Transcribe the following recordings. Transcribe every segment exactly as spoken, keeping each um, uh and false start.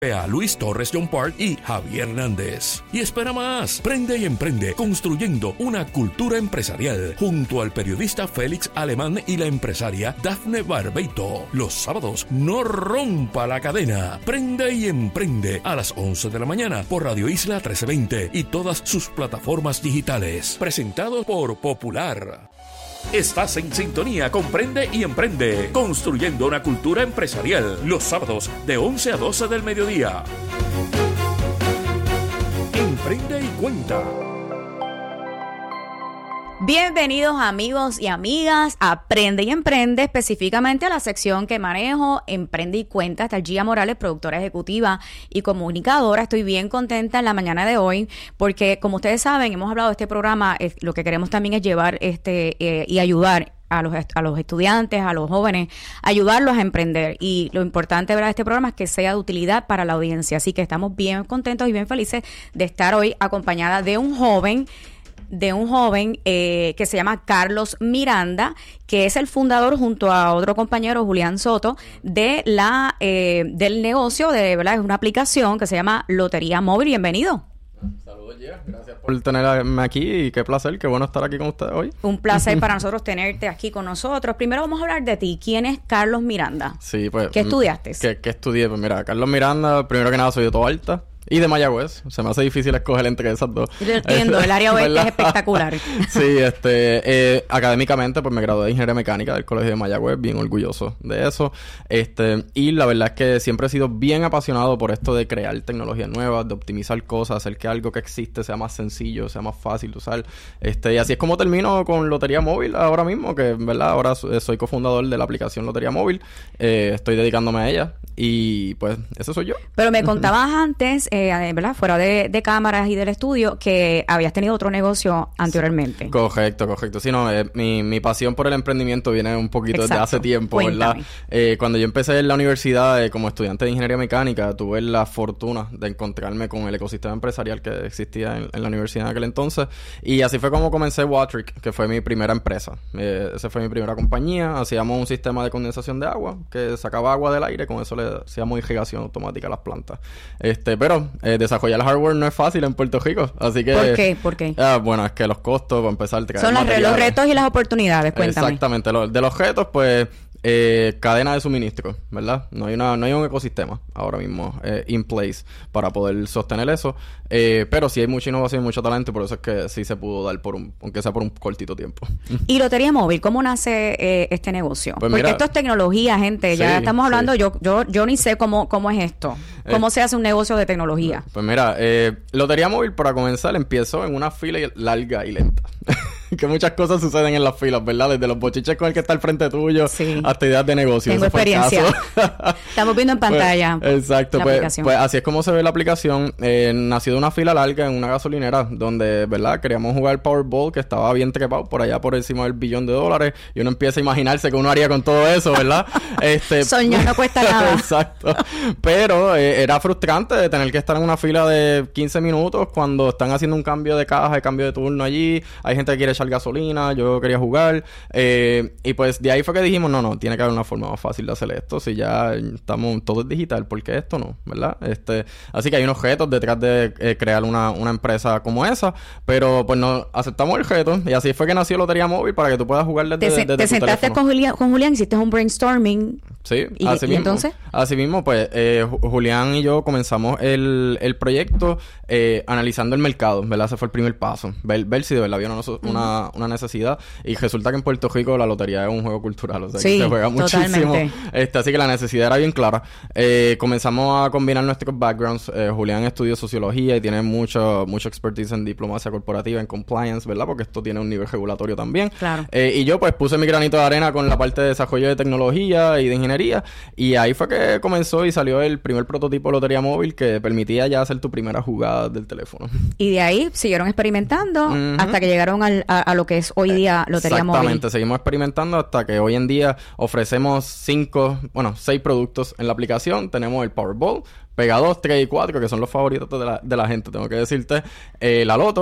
A Luis Torres, John Park y Javier Hernández. Y espera más. Prende y emprende, construyendo una cultura empresarial, junto al periodista Félix Alemán y la empresaria Dafne Barbeito. Los sábados, no rompa la cadena. Prende y emprende a las once de la mañana por Radio Isla trece veinte y todas sus plataformas digitales. Presentado por Popular. Estás en sintonía con Prende y Emprende, construyendo una cultura empresarial, los sábados de once a doce del mediodía. Emprende y cuenta. Bienvenidos amigos y amigas a Prende y Emprende, específicamente a la sección que manejo, Emprende y Cuenta. Está Gia Morales, productora ejecutiva y comunicadora. Estoy bien contenta en la mañana de hoy porque, como ustedes saben, hemos hablado de este programa, eh, lo que queremos también es llevar este eh, y ayudar a los, a los estudiantes, a los jóvenes, ayudarlos a emprender. Y lo importante de este programa es que sea de utilidad para la audiencia. Así que estamos bien contentos y bien felices de estar hoy acompañada de un joven de un joven eh, que se llama Carlos Miranda, que es el fundador junto a otro compañero, Julián Soto, de la eh, del negocio, de verdad, es una aplicación que se llama Lotería Móvil. Bienvenido. Saludos, Gia. Gracias por tenerme aquí y qué placer, qué bueno estar aquí con ustedes hoy. Un placer para nosotros tenerte aquí con nosotros. Primero vamos a hablar de ti. ¿Quién es Carlos Miranda? Sí, pues... ¿Qué estudiaste? ¿Qué, qué estudié? Pues mira, Carlos Miranda, primero que nada soy de Toa Alta y de Mayagüez. Se me hace difícil escoger entre esas dos. Yo entiendo, el área oeste es espectacular. Sí, este, eh, académicamente pues me gradué de Ingeniería Mecánica del Colegio de Mayagüez, bien orgulloso de eso. Este, y la verdad es que siempre he sido bien apasionado por esto de crear tecnologías nuevas, de optimizar cosas, hacer que algo que existe sea más sencillo, sea más fácil de usar. Este, y así es como termino con Lotería Móvil ahora mismo, que en verdad ahora soy cofundador de la aplicación Lotería Móvil. Eh, estoy dedicándome a ella y pues ese soy yo. Pero me contabas antes, eh, ¿verdad? Fuera de, de cámaras y del estudio, que habías tenido otro negocio anteriormente. Correcto, correcto. Sí, no, eh, mi, mi pasión por el emprendimiento viene un poquito Exacto. desde hace tiempo, Cuéntame. ¿verdad? Eh, cuando yo empecé en la universidad eh, como estudiante de Ingeniería Mecánica, tuve la fortuna de encontrarme con el ecosistema empresarial que existía en, en la universidad en aquel entonces. Y así fue como comencé Watric, que fue mi primera empresa. Eh, esa fue mi primera compañía. Hacíamos un sistema de condensación de agua que sacaba agua del aire, con eso le hacíamos irrigación automática a las plantas. Este, pero eh, desarrollar el hardware no es fácil en Puerto Rico, así que... ¿Por qué? ¿Por qué? Ah, bueno, es que los costos, para empezar... Son las, los retos y las oportunidades, cuéntame. Exactamente. Lo, de los retos, pues... Eh, cadena de suministro, ¿verdad? No hay una, no hay un ecosistema ahora mismo eh, in place para poder sostener eso, eh, pero sí hay mucha innovación y mucho talento, por eso es que sí se pudo dar por un, aunque sea por un cortito tiempo. ¿Y Lotería Móvil, cómo nace eh, este negocio? Pues Porque mira, esto es tecnología, gente, ya sí, estamos hablando, sí. yo, yo, yo ni sé cómo, cómo es esto, cómo eh, se hace un negocio de tecnología. Pues mira, eh, Lotería Móvil, para comenzar, empezó en una fila larga y lenta. Que muchas cosas suceden en las filas, ¿verdad? Desde los bochiches con el que está al frente tuyo sí. hasta ideas de negocio. Tengo experiencia. Estamos viendo en pantalla. Pues, exacto. Pues, pues así es como se ve la aplicación. Eh, nació de una fila larga en una gasolinera donde, ¿verdad? Queríamos jugar Powerball, que estaba bien trepado por allá por encima del billón de dólares. Y uno empieza a imaginarse que uno haría con todo eso, ¿verdad? este Soñar no cuesta nada. Exacto. Pero eh, era frustrante de tener que estar en una fila de quince minutos cuando están haciendo un cambio de caja, de cambio de turno allí. Hay gente que quiere echar gasolina, yo quería jugar. Eh, y pues de ahí fue que dijimos, no, no, tiene que haber una forma más fácil de hacer esto. Si ya estamos, todo es digital, ¿por qué esto no? ¿Verdad? Este, así que hay unos retos detrás de eh, crear una, una empresa como esa, pero pues no aceptamos el reto y así fue que nació Lotería Móvil para que tú puedas jugar desde, te, desde te tu sentaste teléfono. con Julián, con Julián, hiciste un brainstorming. Sí, y, así y mismo. entonces Así mismo, pues eh, Julián y yo comenzamos el, el proyecto eh, analizando el mercado, ¿verdad? Ese fue el primer paso, ver, ver si de verdad había una, una, una necesidad. Y resulta que en Puerto Rico la lotería es un juego cultural, o sea, sí, que se juega muchísimo. Totalmente. Este, así que la necesidad era bien clara. Eh, comenzamos a combinar nuestros backgrounds. Eh, Julián estudió sociología y tiene mucho, mucho expertise en diplomacia corporativa, en compliance, ¿verdad? Porque esto tiene un nivel regulatorio también. Claro. Eh, y yo pues puse mi granito de arena con la parte de desarrollo de tecnología y de ingeniería. Y ahí fue que comenzó y salió el primer prototipo de Lotería Móvil que permitía ya hacer tu primera jugada del teléfono. Y de ahí siguieron experimentando uh-huh. hasta que llegaron al, a, a lo que es hoy día Lotería Exactamente. Móvil. Exactamente. Seguimos experimentando hasta que hoy en día ofrecemos cinco, bueno, seis productos en la aplicación. Tenemos el Powerball, Pega dos, tres y cuatro, que son los favoritos de la, de la gente, tengo que decirte. Eh, la Loto,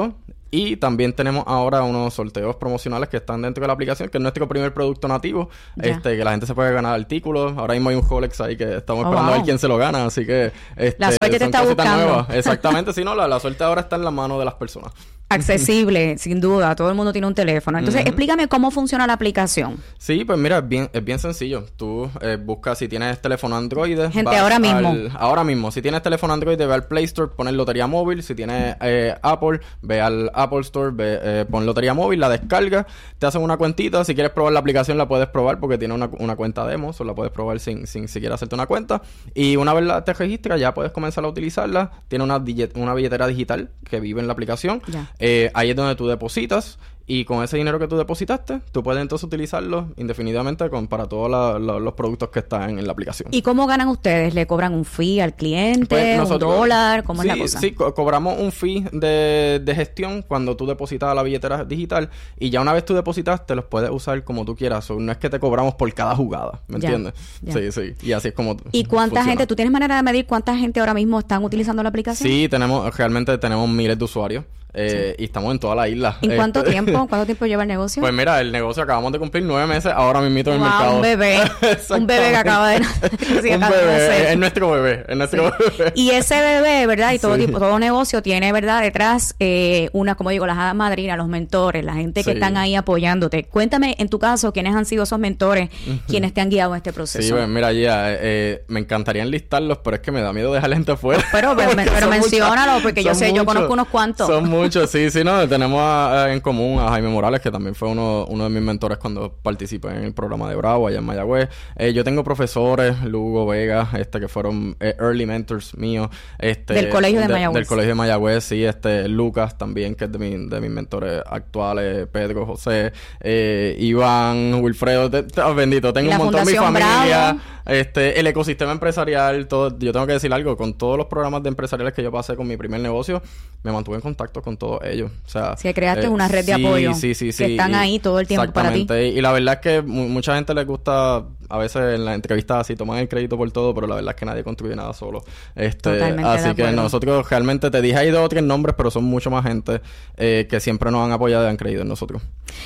Y también tenemos ahora unos sorteos promocionales que están dentro de la aplicación, que es nuestro primer producto nativo, yeah. este que la gente se puede ganar artículos. Ahora mismo hay un Rolex ahí que estamos oh, esperando wow. a ver quién se lo gana, así que... Este, la suerte te está buscando. Nuevas. Exactamente, sí, no, la, la suerte ahora está en la mano de las personas. Accesible, sin duda. Todo el mundo tiene un teléfono. Entonces, uh-huh. explícame cómo funciona la aplicación. Sí, pues mira, es bien, es bien sencillo. Tú eh, buscas si tienes teléfono Android. Gente, ahora mismo. Al, ahora mismo. Si tienes teléfono Android, ve al Play Store, pones Lotería Móvil. Si tienes eh, Apple, ve al Apple Store, ve, eh, pon Lotería Móvil, la descarga, te hacen una cuentita. Si quieres probar la aplicación, la puedes probar porque tiene una, una cuenta demo. O la puedes probar sin, sin siquiera hacerte una cuenta. Y una vez la, te registras, ya puedes comenzar a utilizarla. Tiene una, una billetera digital que vive en la aplicación. Eh, ahí es donde tú depositas y con ese dinero que tú depositaste, tú puedes entonces utilizarlo indefinidamente con, para todos la, la, los productos que están en la aplicación. ¿Y cómo ganan ustedes? ¿Le cobran un fee al cliente? Pues nosotros, ¿un dólar? ¿Cómo sí, es la cosa? Sí, co- cobramos un fee de, de gestión cuando tú depositas a la billetera digital y ya una vez tú depositaste los puedes usar como tú quieras. O no es que te cobramos por cada jugada, ¿me ya, entiendes? Ya. Sí, sí. Y así es como ¿Y cuánta funciona. gente? ¿Tú tienes manera de medir cuánta gente ahora mismo están utilizando la aplicación? Sí, tenemos realmente tenemos miles de usuarios. Eh, sí. Y estamos en toda la isla. ¿En cuánto este... tiempo? ¿Cuánto tiempo lleva el negocio? Pues mira, el negocio acabamos de cumplir nueve meses ahora mismito en wow, el mercado. un bebé. Un bebé que acaba de... sí, un bebé. Es nuestro bebé. Es nuestro sí. bebé. Y ese bebé, ¿verdad? Y todo sí. tipo, todo negocio tiene, ¿verdad? Detrás eh, una, como digo, las hadas madrinas, los mentores, la gente que sí. están ahí apoyándote. Cuéntame, en tu caso, ¿quiénes han sido esos mentores uh-huh. quienes te han guiado en este proceso? Sí, pues mira, ya, eh, me encantaría enlistarlos, pero es que me da miedo dejar gente afuera. Pero, pero, pero menciónalo, muchas, porque yo sé, muchos, yo conozco unos cuantos. Son muchos, sí, sí, no. Tenemos a, a, en común a Jaime Morales, que también fue uno, uno de mis mentores cuando participé en el programa de Bravo allá en Mayagüez. Eh, yo tengo profesores, Lugo Vega, este que fueron eh, early mentors míos. Este, del colegio de, de Mayagüez. Del colegio de Mayagüez, sí. Este, Lucas también, que es de, mi, de mis mentores actuales. Pedro, José, eh, Iván, Wilfredo. Te, te, oh, bendito, tengo un montón de mi familia. Bravo. Este, el ecosistema empresarial, todo, yo tengo que decir algo, con todos los programas de empresariales que yo pasé con mi primer negocio, me mantuve en contacto con todos ellos. O sea, sí, creaste eh, una red de sí, apoyo sí, sí, sí, que están y, ahí todo el tiempo para ti. Y la verdad es que mu- mucha gente les gusta, a veces en las entrevistas así, toman el crédito por todo, pero la verdad es que nadie construye nada solo. Este, Totalmente así que nosotros realmente, te dije ahí dos o tres nombres, pero son mucho más gente eh, que siempre nos han apoyado y han creído en nosotros.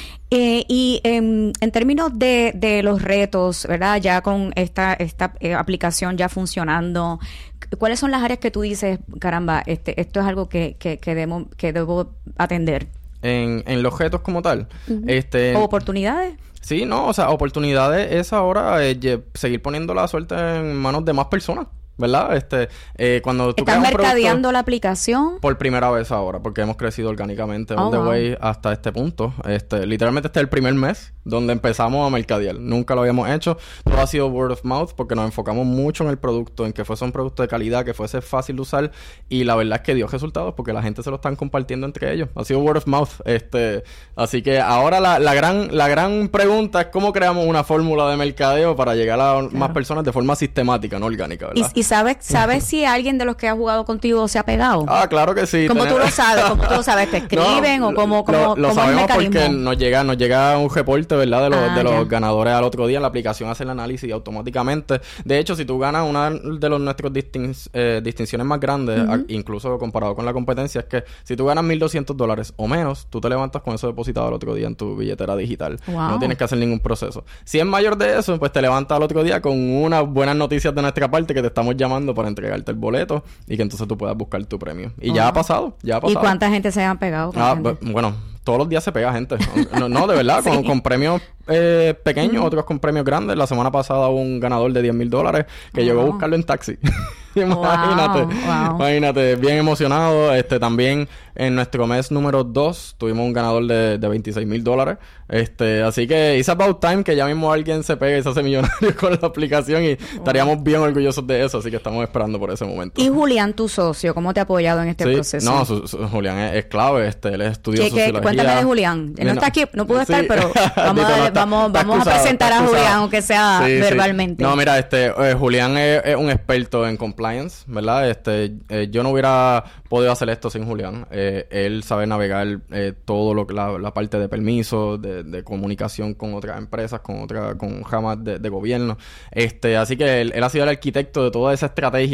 Eh, y eh, en términos de, de los retos, ¿verdad? Ya con esta, esta eh, aplicación ya funcionando, ¿cuáles son las áreas que tú dices, caramba, este, esto es algo que, que, que, debo, que debo atender? En, en los retos como tal. Uh-huh. este ¿O oportunidades? Sí, no, o sea, oportunidades es ahora eh, seguir poniendo la suerte en manos de más personas. ¿Verdad? Este, eh, cuando tú ¿Estás mercadeando la aplicación? Por primera vez ahora, porque hemos crecido orgánicamente oh, on the wow. way hasta este punto. Este, literalmente este es el primer mes donde empezamos a mercadear. Nunca lo habíamos hecho. Todo ha sido word of mouth porque nos enfocamos mucho en el producto, en que fuese un producto de calidad, que fuese fácil de usar, y la verdad es que dio resultados porque la gente se lo están compartiendo entre ellos. Ha sido word of mouth. Este, así que ahora la, la gran, la gran pregunta es cómo creamos una fórmula de mercadeo para llegar a claro. más personas de forma sistemática, no orgánica, ¿verdad? Y, y sabes, sabes si alguien de los que ha jugado contigo se ha pegado. Ah, claro que sí. ¿Cómo tenemos... tú lo sabes? ¿Cómo tú lo sabes? ¿Te escriben no, o cómo, cómo, lo, lo cómo sabemos es el mecanismo? Porque nos llega, nos llega un reporte, ¿verdad? De los, ah, de los ya. ganadores al otro día. La aplicación hace el análisis automáticamente. De hecho, si tú ganas una de los nuestros distin- eh, distinciones más grandes, uh-huh. a, incluso comparado con la competencia, es que si tú ganas mil doscientos dólares o menos, tú te levantas con eso depositado al otro día en tu billetera digital. Wow. No tienes que hacer ningún proceso. Si es mayor de eso, pues te levantas al otro día con unas buenas noticias de nuestra parte que te estamos llamando para entregar el boleto y que entonces tú puedas buscar tu premio. Y oh. ya ha pasado, ya ha pasado. ¿Y cuánta gente se han pegado? Ah, b- bueno, todos los días se pega gente. No, no de verdad, sí. con, con premios eh, pequeños, uh-huh. otros con premios grandes. La semana pasada hubo un ganador de diez mil dólares que oh. llegó a buscarlo en taxi. Imagínate, wow, wow. imagínate, bien emocionado. Este, también en nuestro mes número dos tuvimos un ganador de, de veintiséis mil dólares. Este, así que it's about time que ya mismo alguien se pegue y se hace millonario con la aplicación y wow. estaríamos bien orgullosos de eso. Así que estamos esperando por ese momento. ¿Y Julián, tu socio, cómo te ha apoyado en este sí, proceso? No, su, su, Julián es, es clave. Este, él es estudió ¿Qué, sociología. ¿qué? Cuéntame de Julián. Él no, no está aquí, no pudo sí. estar, pero vamos, a, no está, vamos, está vamos acusado, a presentar a Julián, aunque sea sí, verbalmente. Sí. No, mira, este, eh, Julián es, es un experto en compliance, ¿verdad? Este, eh, yo no hubiera podido hacer esto sin Julián. Eh, él sabe navegar eh, todo lo que la, la parte de permisos, de, de comunicación con otras empresas, con otras, con ramas de, de gobierno. Este, así que él, él ha sido el arquitecto de toda esa estrategia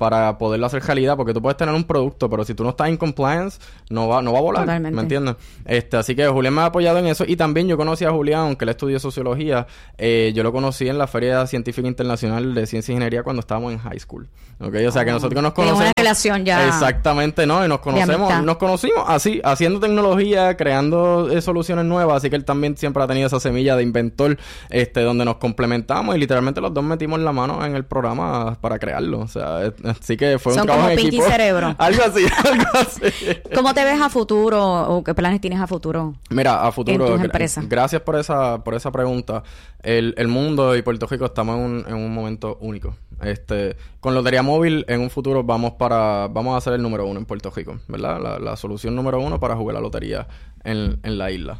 para poderlo hacer realidad, porque tú puedes tener un producto, pero si tú no estás en compliance, no va, no va a volar. Totalmente. ¿Me entiendes? Este, así que Julián me ha apoyado en eso. Y también yo conocí a Julián, aunque él estudió sociología, eh, yo lo conocí en la Feria Científica Internacional de Ciencia e Ingeniería cuando estábamos en high school. ¿Okay? O sea, que nosotros nos conocemos... Tiene una relación ya... Exactamente, ¿no? Y nos conocemos, nos conocimos así, haciendo tecnología, creando eh, soluciones nuevas. Así que él también siempre ha tenido esa semilla de inventor, este, donde nos complementamos y literalmente los dos metimos la mano en el programa para crearlo. O sea, es, así que fue Son un trabajo como en Pinky equipo. Cerebro. Algo así, algo así. ¿Cómo te ves a futuro o qué planes tienes a futuro? Mira, a futuro, en tus gra- empresas? gracias por esa por esa pregunta. El, el mundo y Puerto Rico estamos en un, en un momento único. Este, con Lotería Móvil en un futuro vamos para vamos a ser el número uno en Puerto Rico, ¿verdad? La, la solución número uno para jugar la lotería en, en la isla.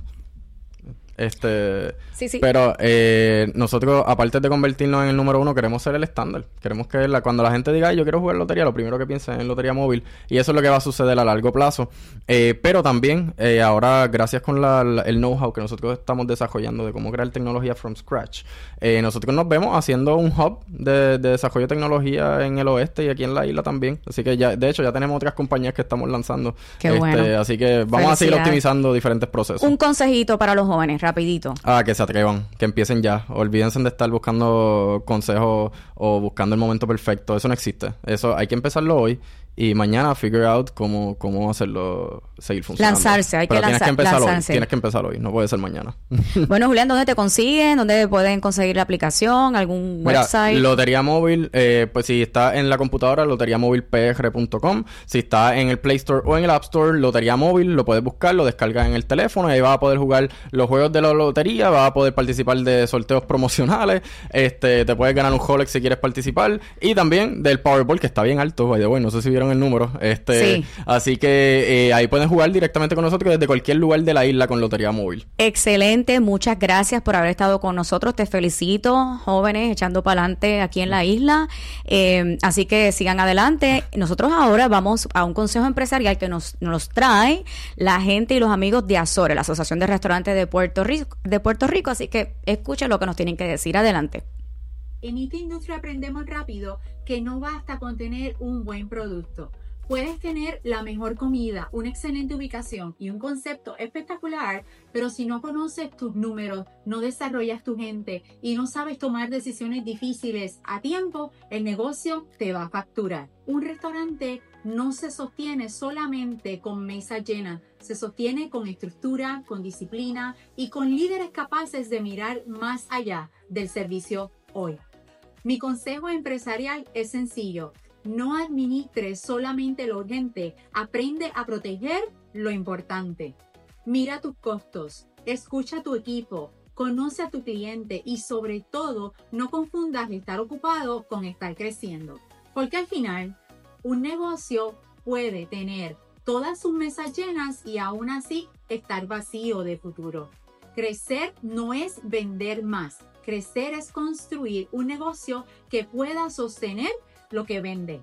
Este, sí, sí. Pero eh, nosotros, aparte de convertirnos en el número uno, queremos ser el estándar. Queremos que la, cuando la gente diga, "Ay, yo quiero jugar lotería", lo primero que piensen es en Lotería Móvil. Y eso es lo que va a suceder a largo plazo. Eh, pero también, eh, ahora, gracias con la, la, el know-how que nosotros estamos desarrollando de cómo crear tecnología from scratch, eh, nosotros nos vemos haciendo un hub de, de desarrollo de tecnología en el oeste y aquí en la isla también. Así que ya, de hecho, ya tenemos otras compañías que estamos lanzando. Qué este, bueno. Así que vamos a seguir optimizando diferentes procesos. Un consejito para los jóvenes, rapidito. Ah, que se atrevan, que empiecen ya. Olvídense de estar buscando consejos o buscando el momento perfecto. Eso no existe. Eso hay que empezarlo hoy y mañana figure out cómo, cómo hacerlo seguir funcionando. Lanzarse, hay Pero que tienes lanzar, que empezar lanzarse. hoy. Tienes que empezar hoy. No puede ser mañana. Bueno, Julián, ¿dónde te consiguen? ¿Dónde pueden conseguir la aplicación? ¿Algún Mira, website? Lotería Móvil, eh, pues si está en la computadora, lotería móvil p r punto com. Si está en el Play Store o en el App Store, Lotería Móvil, lo puedes buscar, lo descargas en el teléfono y ahí vas a poder jugar los juegos de la lotería, vas a poder participar de sorteos promocionales, este, te puedes ganar un Rolex si quieres participar y también del Powerball, que está bien alto, by the way, no sé si vieron el número. Este, Sí. Así que eh, ahí pueden jugar directamente con nosotros desde cualquier lugar de la isla con Lotería Móvil. Excelente, muchas gracias por haber estado con nosotros. Te felicito, jóvenes, echando para adelante aquí en la isla. Eh, así que sigan adelante. Nosotros ahora vamos a un consejo empresarial que nos, nos trae la gente y los amigos de Azores, la Asociación de Restaurantes de Puerto Rico, de Puerto Rico. Así que escuchen lo que nos tienen que decir. Adelante. En esta industria aprendemos rápido que no basta con tener un buen producto. Puedes tener la mejor comida, una excelente ubicación y un concepto espectacular, pero si no conoces tus números, no desarrollas tu gente y no sabes tomar decisiones difíciles a tiempo, el negocio te va a facturar. Un restaurante no se sostiene solamente con mesa llena, se sostiene con estructura, con disciplina y con líderes capaces de mirar más allá del servicio hoy. Mi consejo empresarial es sencillo. No administres solamente lo urgente, aprende a proteger lo importante. Mira tus costos, escucha a tu equipo, conoce a tu cliente y sobre todo no confundas estar ocupado con estar creciendo. Porque al final, un negocio puede tener todas sus mesas llenas y aún así estar vacío de futuro. Crecer no es vender más, crecer es construir un negocio que pueda sostener lo que vende.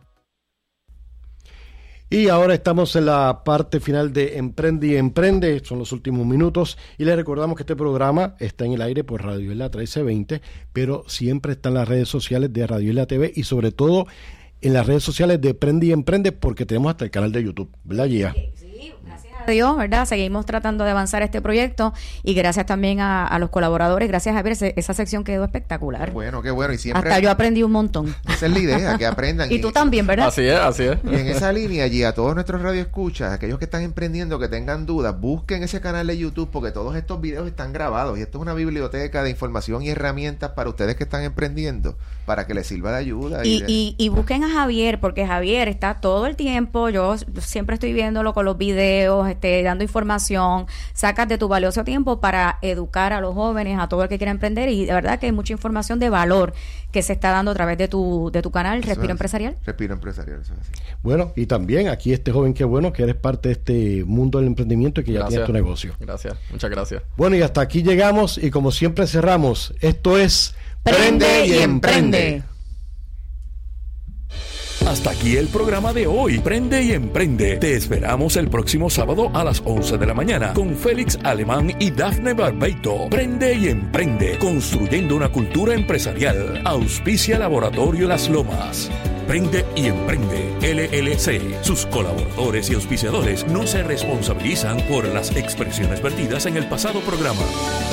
Y ahora estamos en la parte final de Emprende y Emprende, son los últimos minutos, y les recordamos que este programa está en el aire por Radio Isla trece veinte, pero siempre está en las redes sociales de Radio Isla T V y sobre todo en las redes sociales de Emprende y Emprende, porque tenemos hasta el canal de YouTube, ¿verdad, Gia? Sí, gracias a Dios, ¿verdad? Seguimos tratando de avanzar este proyecto y gracias también a, a los colaboradores. Gracias, Javier, ese, esa sección quedó espectacular. Bueno, qué bueno. Y siempre... Hasta yo aprendí un montón. Esa es la idea, que aprendan. Y tú también, ¿verdad? Así es, así es. Y en esa línea, allí a todos nuestros radioescuchas, aquellos que están emprendiendo, que tengan dudas, busquen ese canal de YouTube porque todos estos videos están grabados y esto es una biblioteca de información y herramientas para ustedes que están emprendiendo, para que les sirva de ayuda. Y, Y, de... y, y busquen a Javier, porque Javier está todo el tiempo, yo siempre estoy viéndolo con los videos, este, dando información, sacas de tu valioso tiempo para educar a los jóvenes, a todo el que quiera emprender, y de verdad que hay mucha información de valor que se está dando a través de tu, de tu canal, Respiro es, Empresarial. Respiro Empresarial, eso es así. Bueno, y también aquí este joven, qué bueno que eres parte de este mundo del emprendimiento y que ya Gracias. tienes tu negocio. Gracias, muchas gracias. Bueno, y hasta aquí llegamos y como siempre cerramos, esto es Prende y Emprende. Hasta aquí el programa de hoy. Prende y Emprende. Te esperamos el próximo sábado a las once de la mañana con Félix Alemán y Dafne Barbeito. Prende y Emprende. Construyendo una cultura empresarial. Auspicia Laboratorio Las Lomas. Prende y Emprende L L C. Sus colaboradores y auspiciadores no se responsabilizan por las expresiones vertidas en el pasado programa.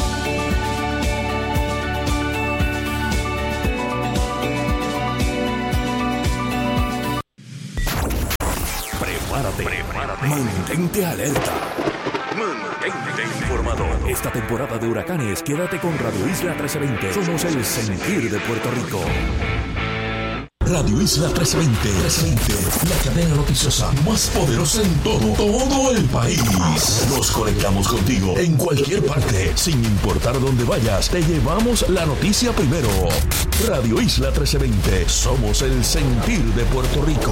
Prepárate, prepárate. Mantente alerta. Mantente informado. Esta temporada de huracanes, quédate con Radio Isla trece veinte. Somos el sentir de Puerto Rico. Radio Isla trece veinte, la cadena noticiosa más poderosa en todo, todo el país. Nos conectamos contigo en cualquier parte, sin importar dónde vayas, te llevamos la noticia primero. Radio Isla trece veinte, somos el sentir de Puerto Rico.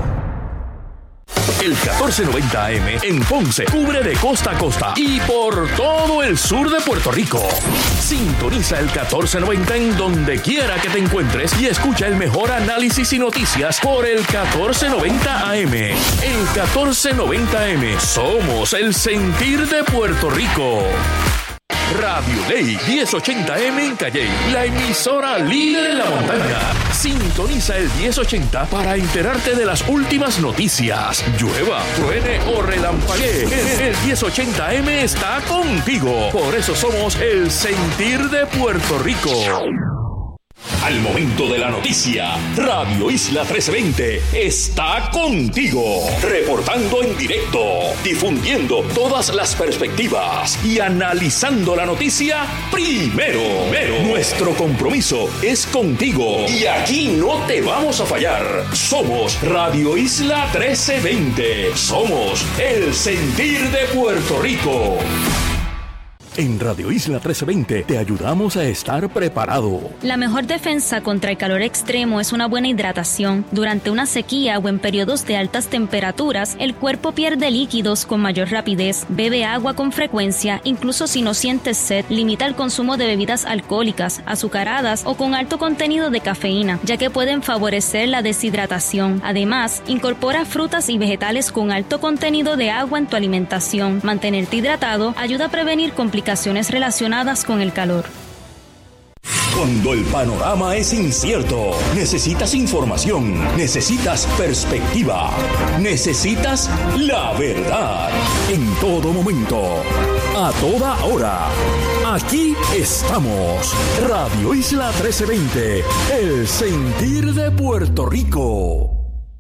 El catorce noventa A M en Ponce cubre de costa a costa y por todo el sur de Puerto Rico. Sintoniza el catorce noventa en donde quiera que te encuentres y escucha el mejor análisis y noticias por el catorce noventa A M. El catorce noventa A M, somos el sentir de Puerto Rico. Radio Ley diez ochenta M en Calley, la emisora líder en la montaña. Sintoniza el diez ochenta para enterarte de las últimas noticias. Llueva, truene o relampaguee, el, el diez ochenta M está contigo. Por eso somos el sentir de Puerto Rico. Al momento de la noticia, Radio Isla trece veinte está contigo, reportando en directo, difundiendo todas las perspectivas y analizando la noticia primero. primero. Nuestro compromiso es contigo y aquí no te vamos a fallar. Somos Radio Isla trece veinte, somos el sentir de Puerto Rico. En Radio Isla trece veinte te ayudamos a estar preparado. La mejor defensa contra el calor extremo es una buena hidratación. Durante una sequía o en periodos de altas temperaturas, el cuerpo pierde líquidos con mayor rapidez. Bebe agua con frecuencia, incluso si no sientes sed. Limita el consumo de bebidas alcohólicas, azucaradas o con alto contenido de cafeína, ya que pueden favorecer la deshidratación. Además, incorpora frutas y vegetales con alto contenido de agua en tu alimentación. Mantenerte hidratado ayuda a prevenir complicaciones relacionadas con el calor. Cuando el panorama es incierto, necesitas información, necesitas perspectiva, necesitas la verdad. En todo momento, a toda hora, aquí estamos. Radio Isla trece veinte, el sentir de Puerto Rico.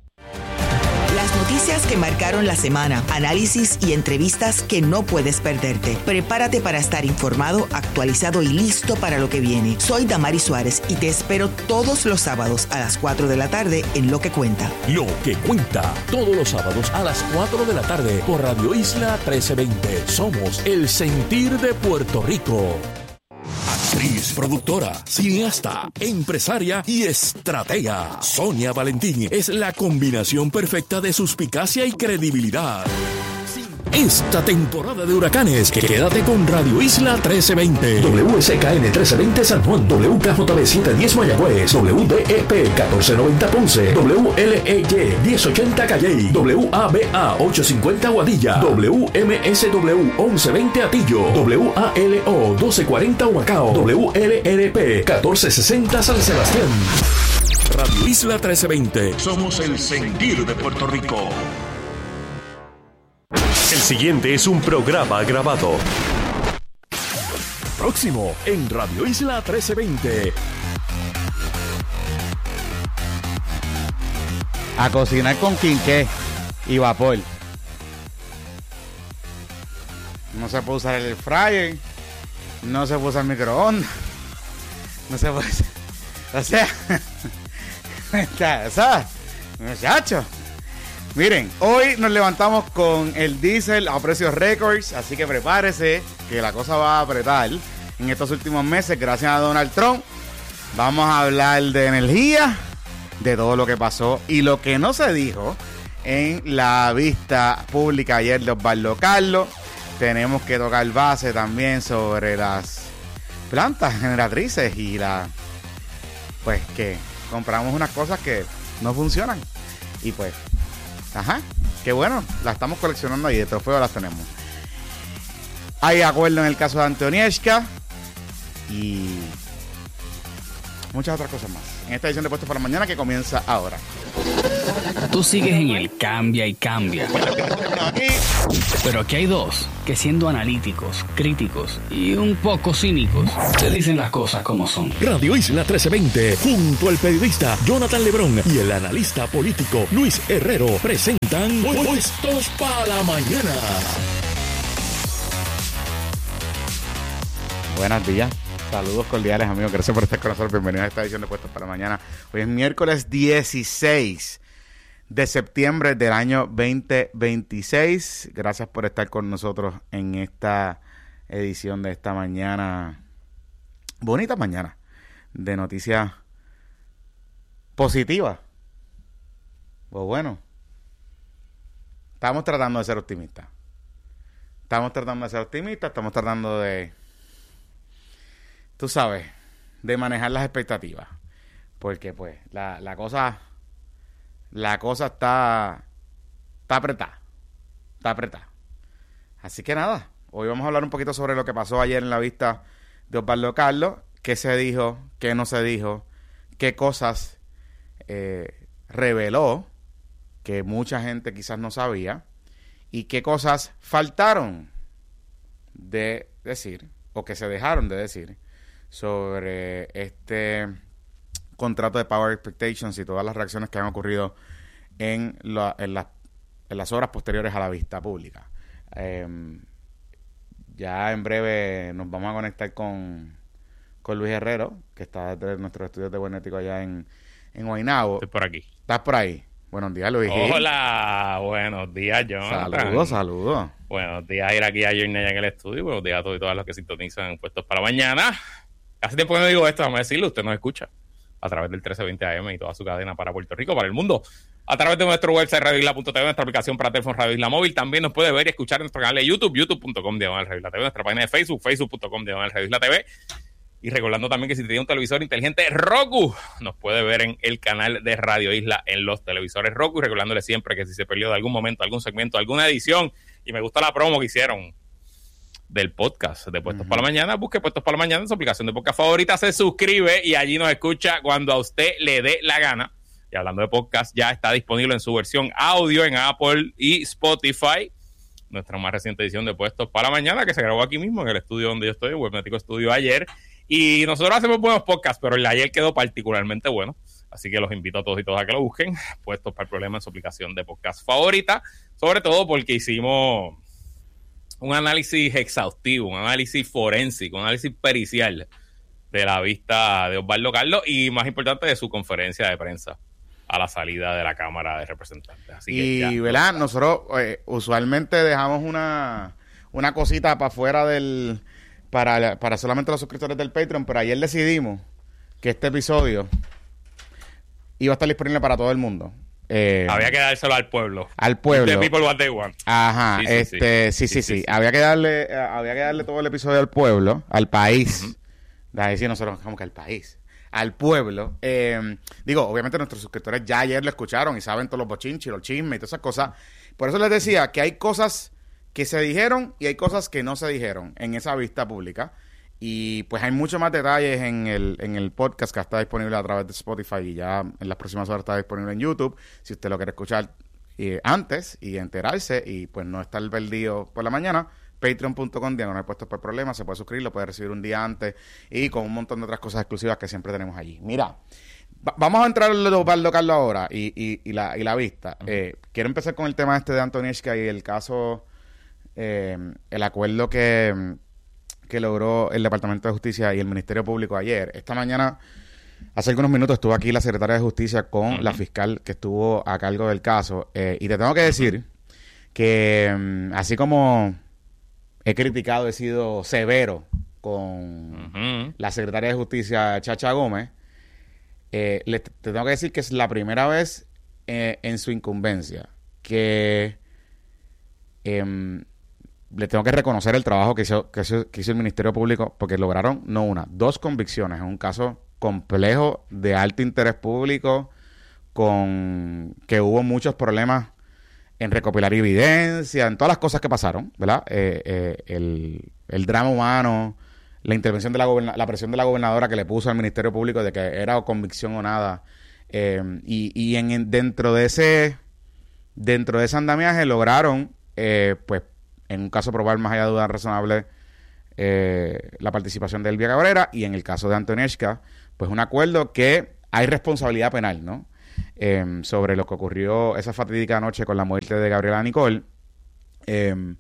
Las noticias que marcaron la semana, análisis y entrevistas que no puedes perderte. Prepárate para estar informado, actualizado y listo para lo que viene. Soy Damari Suárez y te espero todos los sábados a las cuatro de la tarde en Lo que Cuenta. Lo que Cuenta, todos los sábados a las cuatro de la tarde por Radio Isla trece veinte. Somos el sentir de Puerto Rico. Actriz, productora, cineasta, empresaria y estratega. Sonia Valentín es la combinación perfecta de suspicacia y credibilidad. Esta temporada de huracanes, quédate con Radio Isla trece veinte. W S K N trece veinte San Juan, W K J B setecientos diez Mayagüez, W D E P catorce noventa Ponce, W L E Y diez ochenta Calley, W A B A ochocientos cincuenta Aguadilla, W M S W once veinte Atillo, W A L O doce cuarenta Humacao, W L R P catorce sesenta San Sebastián. Radio Isla trece veinte. Somos el sentir de Puerto Rico. El siguiente es un programa grabado. Próximo en Radio Isla trece veinte. A cocinar con quinqué y vapor. No se puede usar el fryer. No se puede usar el microondas. No se puede usar. O sea, o sea, muchachos. Miren, hoy nos levantamos con el diésel a precios récords, así que prepárese que la cosa va a apretar en estos últimos meses gracias a Donald Trump. Vamos a hablar de energía, de todo lo que pasó y lo que no se dijo en la vista pública ayer de Osvaldo Carlos. Tenemos que tocar base también sobre las plantas generatrices y la, pues que compramos unas cosas que no funcionan y pues ajá, qué bueno, las estamos coleccionando ahí, de trofeo las tenemos. Hay acuerdo en el caso de Antonieshka y muchas otras cosas más en esta edición de Puestos para la Mañana que comienza ahora. Tú sigues en el cambia y cambia. Pero aquí hay dos que, siendo analíticos, críticos y un poco cínicos, te dicen las cosas como son. Radio Isla trece veinte, junto al periodista Jonathan Lebrón y el analista político Luis Herrero, presentan Puestos para la Mañana. Buenos días. Saludos cordiales, amigos. Gracias por estar con nosotros. Bienvenidos a esta edición de Puestos para Mañana. Hoy es miércoles dieciséis de septiembre del año veinte veintiséis. Gracias por estar con nosotros en esta edición de esta mañana. Bonita mañana de noticias positivas. Pues bueno, estamos tratando de ser optimistas. Estamos tratando de ser optimistas. Estamos tratando de... Tú sabes, de manejar las expectativas. Porque, pues, la, la cosa... La cosa está... Está apretada. Está apretada. Así que nada. Hoy vamos a hablar un poquito sobre lo que pasó ayer en la vista de Osvaldo Carlos. Qué se dijo, qué no se dijo. Qué cosas eh, reveló que mucha gente quizás no sabía. Y qué cosas faltaron de decir, o que se dejaron de decir, sobre este contrato de Power Expectations y todas las reacciones que han ocurrido en, la, en, la, en las horas posteriores a la vista pública. Eh, ya en breve nos vamos a conectar con, con Luis Herrero, que está desde nuestros estudios de Buenético allá en, en Guaynabo. Estoy por aquí. ¿Estás por ahí? Buenos días, Luis. Hola, buenos días, Jonathan. Saludos, saludos. Buenos días, ir aquí a Journey allá en el estudio. Buenos días a todos y todas los que sintonizan Puestos para Mañana. Hace tiempo que no digo esto, vamos a decirlo, usted nos escucha a través del trece veinte A M y toda su cadena para Puerto Rico, para el mundo, a través de nuestro website radio isla punto t v, nuestra aplicación para teléfono Radio Isla Móvil. También nos puede ver y escuchar en nuestro canal de YouTube, youtube punto com diagonal Radio Isla T V, nuestra página de Facebook, facebook punto com diagonal Radio Isla T V. Y recordando también que si tiene un televisor inteligente Roku, nos puede ver en el canal de Radio Isla en los televisores Roku. Y recordándole siempre que si se perdió de algún momento, algún segmento, alguna edición, y me gusta la promo que hicieron del podcast de Puestos uh-huh. para la Mañana, busque Puestos para la Mañana en su aplicación de podcast favorita, se suscribe y allí nos escucha cuando a usted le dé la gana. Y hablando de podcast, ya está disponible en su versión audio en Apple y Spotify. Nuestra más reciente edición de Puestos para la Mañana, que se grabó aquí mismo en el estudio donde yo estoy, Webmético Estudio, ayer. Y nosotros hacemos buenos podcasts, pero el de ayer quedó particularmente bueno. Así que los invito a todos y todas a que lo busquen, Puestos para el Problema en su aplicación de podcast favorita. Sobre todo porque hicimos un análisis exhaustivo, un análisis forénsico, un análisis pericial de la vista de Osvaldo Carlos y, más importante, de su conferencia de prensa a la salida de la Cámara de Representantes. Así que y, ya, ¿verdad? Nosotros eh, usualmente dejamos una, una cosita para afuera del... Para, para solamente los suscriptores del Patreon, pero ayer decidimos que este episodio iba a estar disponible para todo el mundo. Eh, había que dárselo al pueblo. Al pueblo. The people what they want. Ajá, sí, sí, este, sí, sí, sí, sí, sí, sí. Había que darle, eh, había que darle todo el episodio al pueblo, al país. Uh-huh. Ahí sí nosotros como que al país, al pueblo. Eh, digo, obviamente nuestros suscriptores ya ayer lo escucharon y saben todos los bochinches, los chismes y todas esas cosas. Por eso les decía que hay cosas que se dijeron y hay cosas que no se dijeron en esa vista pública. Y pues hay muchos más detalles en el, en el podcast que está disponible a través de Spotify y ya en las próximas horas está disponible en YouTube. Si usted lo quiere escuchar eh, antes y enterarse y pues no estar perdido por la mañana, patreon punto com diagonal Puestos por Problemas, se puede suscribir, lo puede recibir un día antes y con un montón de otras cosas exclusivas que siempre tenemos allí. Mira, va- vamos a entrar en lo de Osvaldo Carlos ahora y, y, y, la, y la vista. Uh-huh. Eh, quiero empezar con el tema este de Antonieshka y el caso... Eh, el acuerdo que, que logró el Departamento de Justicia y el Ministerio Público ayer. Esta mañana, hace algunos minutos, estuvo aquí la Secretaria de Justicia con uh-huh. la fiscal que estuvo a cargo del caso. Eh, y te tengo que decir uh-huh. que um, así como he criticado, he sido severo con uh-huh. la Secretaria de Justicia, Chacha Gómez, eh, le, te tengo que decir que es la primera vez eh, en su incumbencia que... Eh, le tengo que reconocer el trabajo que hizo, que hizo, que hizo el Ministerio Público porque lograron, no una, dos convicciones en un caso complejo de alto interés público con que hubo muchos problemas en recopilar evidencia, en todas las cosas que pasaron, ¿verdad? Eh, eh, el, el drama humano la intervención de la, goberna- la presión de la gobernadora que le puso al Ministerio Público de que era convicción o nada. Eh, y y en, en- dentro de ese dentro de ese andamiaje lograron, eh, pues, en un caso probar más allá de duda razonable eh, la participación de Elvia Cabrera, y en el caso de Antonieshka, pues un acuerdo que hay responsabilidad penal, ¿no? Eh, sobre lo que ocurrió esa fatídica noche con la muerte de Gabriela Nicole. Eh,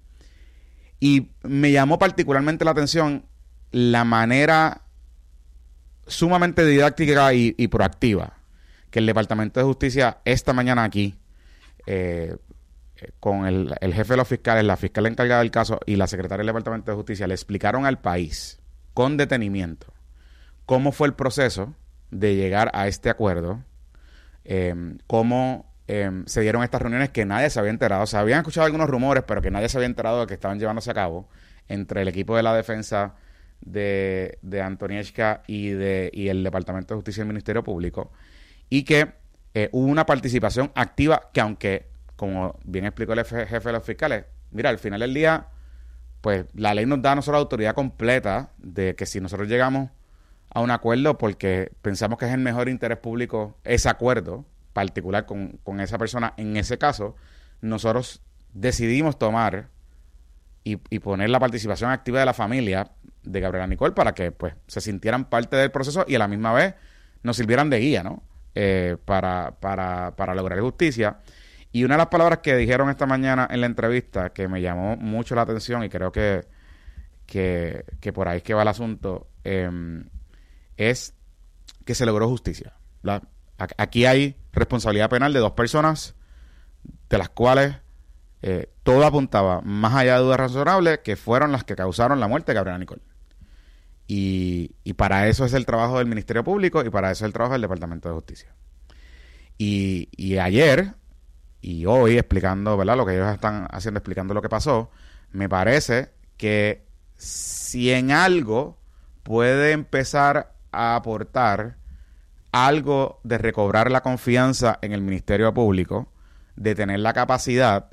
y me llamó particularmente la atención la manera sumamente didáctica y, y proactiva que el Departamento de Justicia esta mañana aquí, eh, con el, el jefe de los fiscales, la fiscal encargada del caso y la secretaria del Departamento de Justicia, le explicaron al país con detenimiento cómo fue el proceso de llegar a este acuerdo, eh, cómo eh, se dieron estas reuniones que nadie se había enterado. O sea, habían escuchado algunos rumores, pero que nadie se había enterado de que estaban llevándose a cabo entre el equipo de la defensa de, de Antonieshka y, de, y el Departamento de Justicia y el Ministerio Público, y que eh, hubo una participación activa que, aunque, como bien explicó el jefe, jefe de los fiscales, mira, al final del día, pues la ley nos da a nosotros la autoridad completa de que si nosotros llegamos a un acuerdo porque pensamos que es el mejor interés público ese acuerdo particular con, con esa persona, en ese caso, nosotros decidimos tomar y, y poner la participación activa de la familia de Gabriela Nicole para que, pues, se sintieran parte del proceso y a la misma vez nos sirvieran de guía, ¿no? Eh, para, para, para lograr justicia. Y una de las palabras que dijeron esta mañana en la entrevista que me llamó mucho la atención, y creo que, que, que por ahí es que va el asunto, eh, es que se logró justicia. La, aquí hay responsabilidad penal de dos personas, de las cuales eh, todo apuntaba, más allá de dudas razonables, que fueron las que causaron la muerte de Gabriela Nicole. Y, y para eso es el trabajo del Ministerio Público y para eso es el trabajo del Departamento de Justicia. Y, y ayer y hoy, explicando, ¿verdad?, lo que ellos están haciendo, explicando lo que pasó, me parece que si en algo puede empezar a aportar algo de recobrar la confianza en el Ministerio Público, de tener la capacidad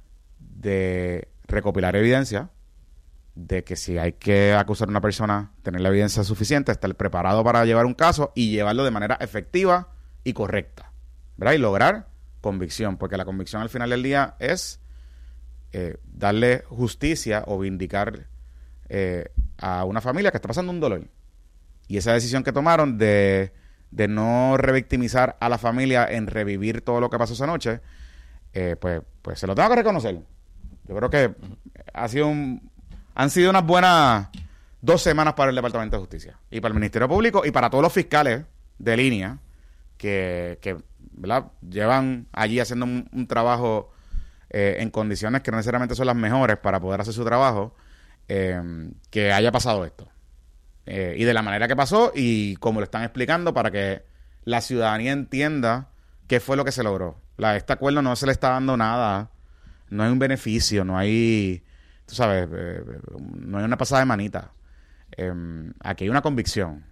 de recopilar evidencia, de que si hay que acusar a una persona, tener la evidencia suficiente, estar preparado para llevar un caso y llevarlo de manera efectiva y correcta, ¿verdad? Y lograr convicción, porque la convicción al final del día es eh, darle justicia o vindicar eh, a una familia que está pasando un dolor. Y esa decisión que tomaron de, de no revictimizar a la familia en revivir todo lo que pasó esa noche, eh, pues, pues se lo tengo que reconocer. Yo creo que ha sido un, han sido unas buenas dos semanas para el Departamento de Justicia y para el Ministerio Público y para todos los fiscales de línea que, que ¿verdad?, llevan allí haciendo un, un trabajo eh, en condiciones que no necesariamente son las mejores para poder hacer su trabajo, eh, que haya pasado esto. Eh, y de la manera que pasó y como lo están explicando para que la ciudadanía entienda qué fue lo que se logró. La, este acuerdo no se le está dando nada, no hay un beneficio, no hay, tú sabes, eh, no hay una pasada de manita. Eh, aquí hay una convicción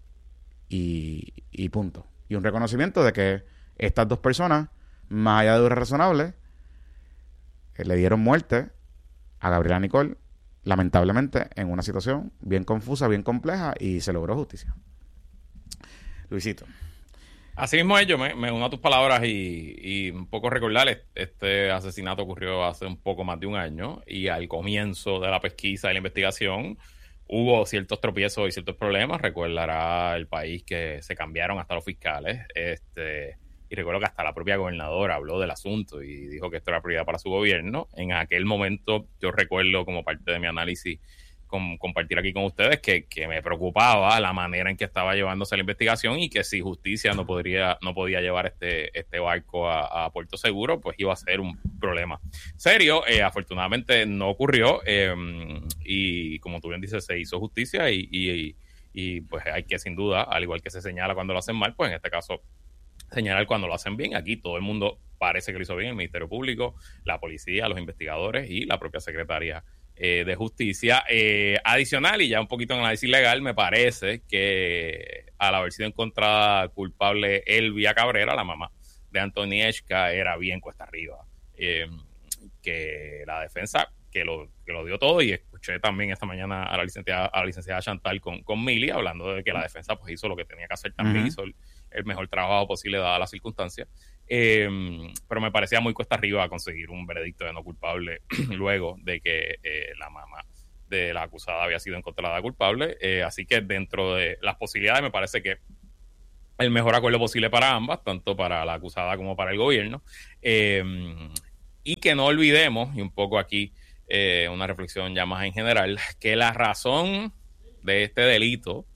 y, y punto. Y un reconocimiento de que estas dos personas, más allá de dudas razonables, eh, le dieron muerte a Gabriela Nicole, lamentablemente, en una situación bien confusa, bien compleja, y se logró justicia. Luisito. Así mismo es, yo me, me uno a tus palabras y, y un poco recordar, este asesinato ocurrió hace un poco más de un año y al comienzo de la pesquisa y la investigación hubo ciertos tropiezos y ciertos problemas. Recordará el país que se cambiaron hasta los fiscales, este y recuerdo que hasta la propia gobernadora habló del asunto y dijo que esto era prioridad para su gobierno. En aquel momento yo recuerdo, como parte de mi análisis, con, compartir aquí con ustedes que, que me preocupaba la manera en que estaba llevándose la investigación y que si justicia no podría no podía llevar este este barco a, a Puerto Seguro, pues iba a ser un problema serio. Eh, afortunadamente no ocurrió eh, y como tú bien dices, se hizo justicia y, y, y pues hay que, sin duda, al igual que se señala cuando lo hacen mal, pues en este caso señalar cuando lo hacen bien. Aquí todo el mundo parece que lo hizo bien, el Ministerio Público, la policía, los investigadores y la propia secretaria eh, de Justicia. Eh, adicional, y ya un poquito en el análisis legal, me parece que al haber sido encontrada culpable Elvia Cabrera, la mamá de Antonieshka, era bien cuesta arriba. Eh, que la defensa, que lo, que lo dio todo, y escuché también esta mañana a la licenciada, a la licenciada Chantal con, con Mili hablando de que la defensa pues hizo lo que tenía que hacer también, uh-huh. hizo el, el mejor trabajo posible dadas las circunstancias, eh, pero me parecía muy cuesta arriba conseguir un veredicto de no culpable luego de que eh, la mamá de la acusada había sido encontrada culpable, eh, así que dentro de las posibilidades me parece que el mejor acuerdo posible para ambas, tanto para la acusada como para el gobierno, eh, y que no olvidemos, y un poco aquí eh, una reflexión ya más en general, que la razón de este delito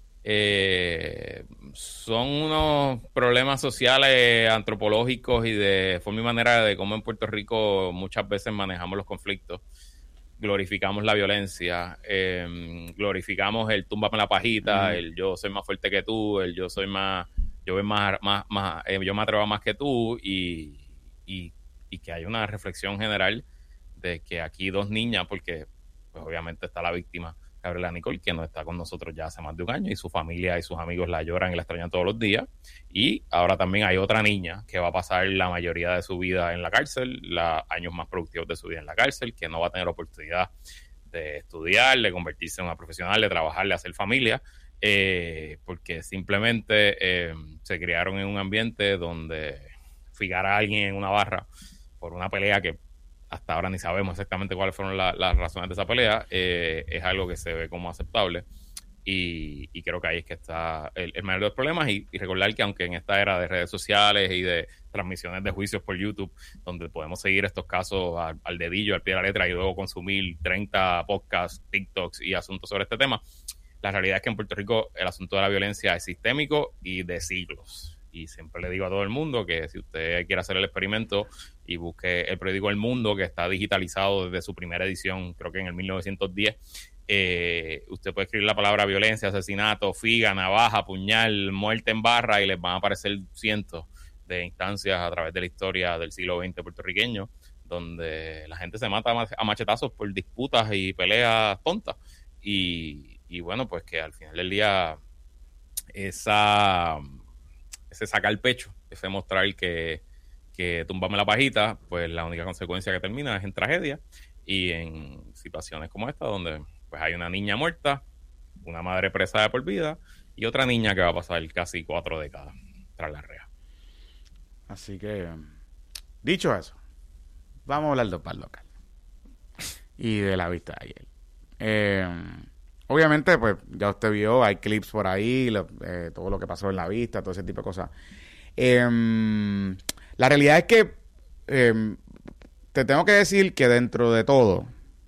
eh, son unos problemas sociales, antropológicos y de forma y manera de cómo en Puerto Rico muchas veces manejamos los conflictos. Glorificamos la violencia, eh, glorificamos el túmbame la pajita, mm. el yo soy más fuerte que tú, el yo soy más, yo voy más, más, más eh, yo me atrevo más que tú, y, y, y que hay una reflexión general de que aquí dos niñas, porque pues obviamente está la víctima, Gabriela Nicole, que no está con nosotros ya hace más de un año, y su familia y sus amigos la lloran y la extrañan todos los días, y ahora también hay otra niña que va a pasar la mayoría de su vida en la cárcel, los años más productivos de su vida en la cárcel, que no va a tener oportunidad de estudiar, de convertirse en una profesional, de trabajar, de hacer familia, eh, porque simplemente eh, se criaron en un ambiente donde fijar a alguien en una barra por una pelea que hasta ahora ni sabemos exactamente cuáles fueron la, las razones de esa pelea, eh, es algo que se ve como aceptable, y, y creo que ahí es que está el, el mayor de los problemas, y, y recordar que aunque en esta era de redes sociales y de transmisiones de juicios por YouTube, donde podemos seguir estos casos al, al dedillo, al pie de la letra, y luego consumir treinta podcasts, TikToks y asuntos sobre este tema, la realidad es que en Puerto Rico el asunto de la violencia es sistémico y de siglos. Y siempre le digo a todo el mundo que si usted quiere hacer el experimento y busque el periódico El Mundo, que está digitalizado desde su primera edición, creo que en el mil novecientos diez, eh, usted puede escribir la palabra violencia, asesinato, figa, navaja, puñal, muerte en barra, y les van a aparecer cientos de instancias a través de la historia del siglo veinte puertorriqueño, donde la gente se mata a machetazos por disputas y peleas tontas. Y, y bueno, pues que al final del día esa... ese sacar el pecho, ese mostrar que, que tumbame la pajita, pues la única consecuencia que termina es en tragedia, y en situaciones como esta, donde pues hay una niña muerta, una madre presa de por vida, y otra niña que va a pasar casi cuatro décadas tras la reja. Así que, dicho eso, vamos a hablar del par local y de la vista de ayer. Eh... Obviamente, pues, ya usted vio, hay clips por ahí, lo, eh, todo lo que pasó en la vista, todo ese tipo de cosas. Eh, la realidad es que eh, te tengo que decir que dentro de todo,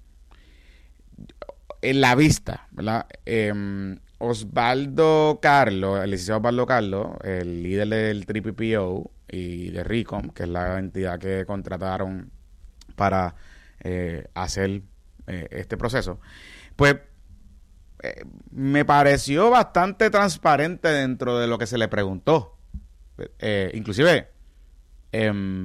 en la vista, ¿verdad? Eh, Osvaldo Carlos, el licenciado Osvaldo Carlos, el líder del P P P O y de RICOM, que es la entidad que contrataron para eh, hacer eh, este proceso, pues, Eh, me pareció bastante transparente dentro de lo que se le preguntó. Eh, inclusive, eh,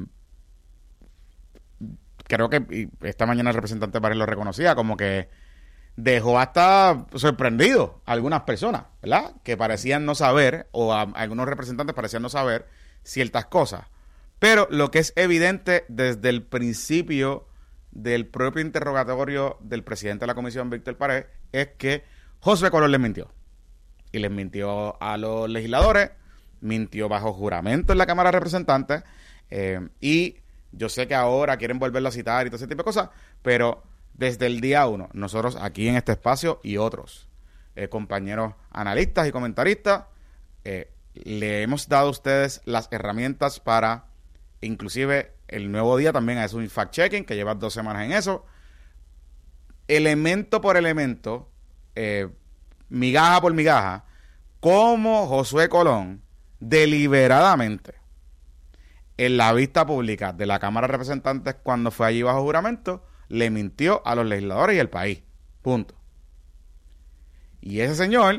creo que y esta mañana el representante Párez lo reconocía, como que dejó hasta sorprendido a algunas personas, ¿verdad? Que parecían no saber, o a, a algunos representantes parecían no saber ciertas cosas. Pero lo que es evidente desde el principio del propio interrogatorio del presidente de la comisión, Víctor Párez, es que Josué Colón les mintió. Y les mintió a los legisladores, mintió bajo juramento en la Cámara de Representantes, eh, y yo sé que ahora quieren volverlo a citar y todo ese tipo de cosas, pero desde el día uno, nosotros aquí en este espacio y otros eh, compañeros analistas y comentaristas, eh, le hemos dado a ustedes las herramientas para, inclusive el Nuevo Día también hace un fact-checking, que lleva dos semanas en eso, elemento por elemento, Eh, migaja por migaja, cómo Josué Colón deliberadamente en la vista pública de la Cámara de Representantes, cuando fue allí bajo juramento, le mintió a los legisladores y al país. Punto. Y ese señor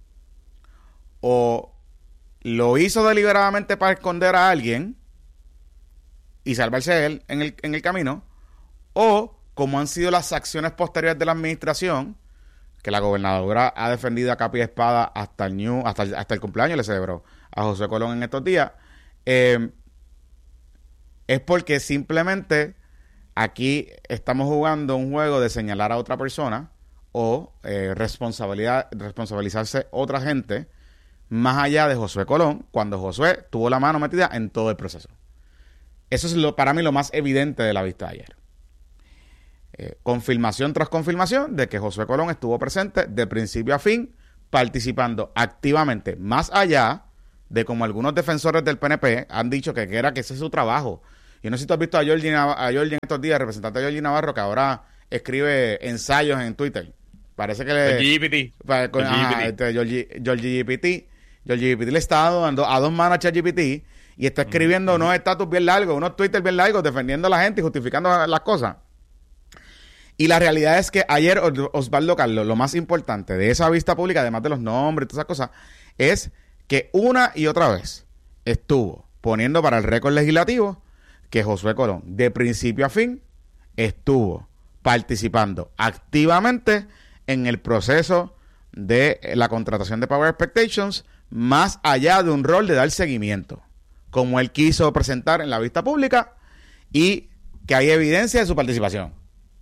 o lo hizo deliberadamente para esconder a alguien y salvarse él en el, en el camino, o como han sido las acciones posteriores de la administración, que la gobernadora ha defendido a capa y espada hasta el new, hasta el, hasta el cumpleaños le celebró a José Colón en estos días, eh, es porque simplemente Aquí estamos jugando un juego de señalar a otra persona o eh, responsabilidad, responsabilizarse otra gente más allá de Josué Colón, cuando Josué tuvo la mano metida en todo el proceso. Eso es lo, para mí lo más evidente de la vista de ayer. Eh, confirmación tras confirmación de que Josué Colón estuvo presente de principio a fin, participando activamente, más allá de como algunos defensores del P N P han dicho que, que era que ese es su trabajo. Yo no sé si tú has visto a Georgie, Nav- a Georgie en estos días, representante de Georgie Navarro, que ahora escribe ensayos en Twitter. Parece que le... G P T. Pa, con, ajá, este, Georgie, Georgie G P T. Georgie G P T le está dando a dos manos a ChatGPT y está escribiendo mm-hmm. unos estatus bien largos, unos Twitter bien largos, defendiendo a la gente y justificando las cosas. Y la realidad es que ayer Osvaldo Carlos, lo más importante de esa vista pública, además de los nombres y todas esas cosas, es que una y otra vez estuvo poniendo para el récord legislativo que Josué Colón, de principio a fin, estuvo participando activamente en el proceso de la contratación de Power Expectations, más allá de un rol de dar seguimiento, como él quiso presentar en la vista pública, y que hay evidencia de su participación.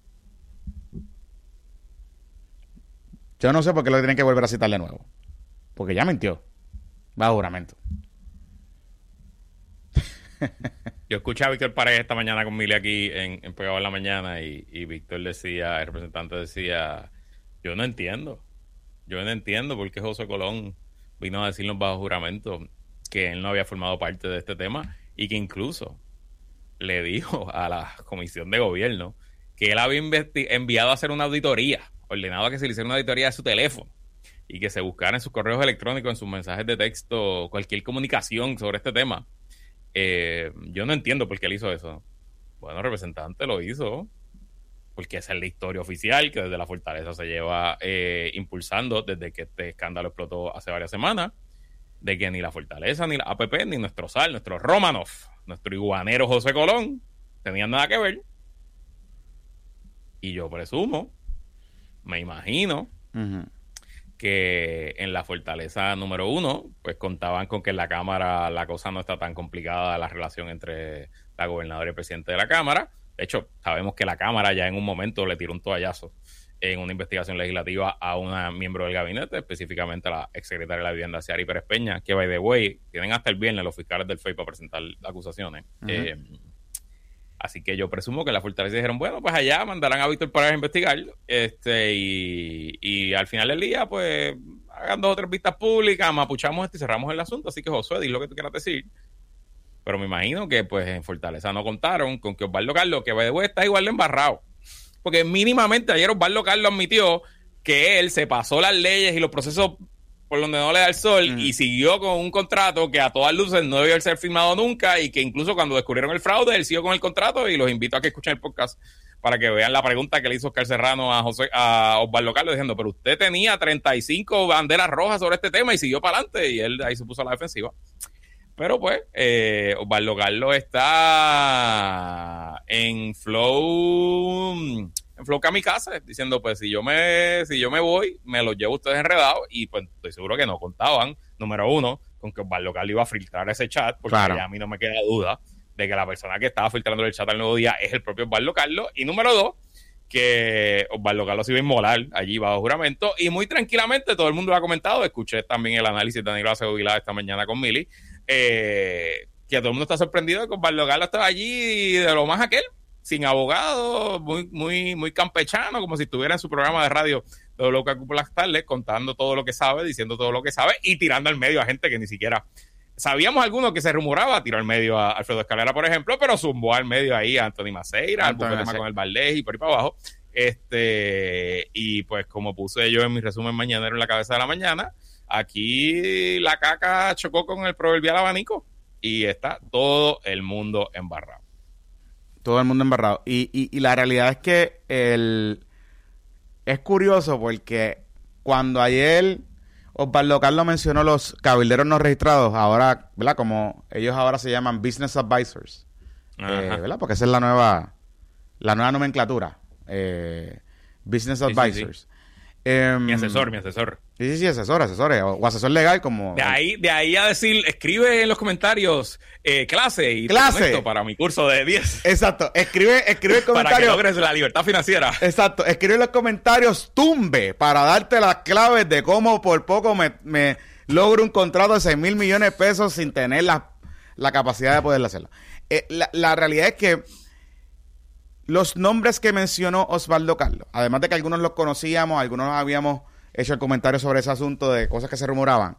Yo no sé por qué lo tienen que volver a citar de nuevo. Porque ya mintió. Bajo juramento. Yo escuché a Víctor Paredes esta mañana con Mili aquí en, en Pegado en la Mañana y, y Víctor decía, el representante decía, yo no entiendo. Yo no entiendo por qué José Colón vino a decirnos bajo juramento que él no había formado parte de este tema y que incluso le dijo a la comisión de gobierno que él había investi- enviado a hacer una auditoría, ordenado a que se le hiciera una auditoría de su teléfono y que se buscara en sus correos electrónicos, en sus mensajes de texto, cualquier comunicación sobre este tema. Eh, yo no entiendo por qué él hizo eso. Bueno, el representante lo hizo porque esa es la historia oficial que desde la Fortaleza se lleva eh, impulsando desde que este escándalo explotó hace varias semanas, de que ni la Fortaleza, ni la A P P, ni nuestro S A L, nuestro Romanov, nuestro iguanero José Colón tenían nada que ver. Y yo presumo, me imagino, uh-huh. que en la Fortaleza número uno, pues contaban con que en la Cámara la cosa no está tan complicada, la relación entre la gobernadora y el presidente de la Cámara. De hecho, sabemos que la Cámara ya en un momento le tiró un toallazo en una investigación legislativa a una miembro del gabinete, específicamente a la exsecretaria de la Vivienda, Ciari Pérez Peña, que, by the way, tienen hasta el viernes los fiscales del F E I para presentar acusaciones. Uh-huh. Eh, así que yo presumo que la Fortaleza dijeron, bueno, pues allá mandarán a Víctor Paredes a investigar, este, y, y al final del día, pues, hagan dos o tres vistas públicas, mapuchamos esto y cerramos el asunto. Así que, Josué, di lo que tú quieras decir. Pero me imagino que, pues, en Fortaleza no contaron con que Osvaldo Carlos, que by the way está igual de embarrado. Porque mínimamente ayer Osvaldo Carlos admitió que él se pasó las leyes y los procesos por donde no le da el sol mm. y siguió con un contrato que a todas luces no debió ser firmado nunca y que incluso cuando descubrieron el fraude, él siguió con el contrato. Y los invito a que escuchen el podcast para que vean la pregunta que le hizo Oscar Serrano a, José, a Osvaldo Carlos diciendo, pero usted tenía treinta y cinco banderas rojas sobre este tema y siguió para adelante, y él ahí se puso a la defensiva. Pero pues, eh, Osvaldo Carlos está en flow, en flow kamikaze, diciendo, pues si yo me, si yo me voy, me los llevo ustedes enredados, y pues estoy seguro que no contaban, número uno, con que Osvaldo Carlos iba a filtrar ese chat, porque claro. ya a mí no me queda duda de que la persona que estaba filtrando el chat al Nuevo Día es el propio Osvaldo Carlos, y número dos, que Osvaldo Carlos iba a inmolar allí bajo juramento, y muy tranquilamente todo el mundo lo ha comentado. Escuché también el análisis de Danilo Acevedo Vilá esta mañana con Mili, eh, que todo el mundo está sorprendido de que Osvaldo Carlos estaba allí de lo más aquel, sin abogado, muy, muy, muy campechano, como si estuviera en su programa de radio de W K Q por las tardes, contando todo lo que sabe, diciendo todo lo que sabe y tirando al medio a gente que ni siquiera sabíamos. Algunos que se rumoraba, tiró al medio a Alfredo Escalera, por ejemplo, pero zumbó al medio ahí a Anthony Maceira, al tema con el Valdés y por ahí para abajo. Este, y pues como puse yo en mi resumen mañanero en la cabeza de la mañana, aquí la caca chocó con el proverbial abanico y está todo el mundo embarrado. Todo el mundo embarrado. Y, y, y la realidad es que el es curioso porque cuando ayer Osvaldo Carlos mencionó los cabilderos no registrados, ahora, ¿verdad? Como ellos ahora se llaman Business Advisors, eh, ¿verdad? Porque esa es la nueva, la nueva nomenclatura. Eh, Business sí, Advisors. Sí, sí. Eh, mi asesor, mi asesor. Sí, sí, sí, asesor, asesor. O, o asesor legal como... De ahí, de ahí a decir, escribe en los comentarios eh, clase y clase para mi curso de diez. Exacto. Escribe, escribe el comentario. Para que logres la libertad financiera. Exacto. Escribe en los comentarios tumbe para darte las claves de cómo por poco me, me logro un contrato de seis mil millones de pesos sin tener la, la capacidad de poderlo hacerlo. Eh, la, la realidad es que los nombres que mencionó Osvaldo Carlos, además de que algunos los conocíamos, algunos habíamos hecho el comentario sobre ese asunto de cosas que se rumoraban,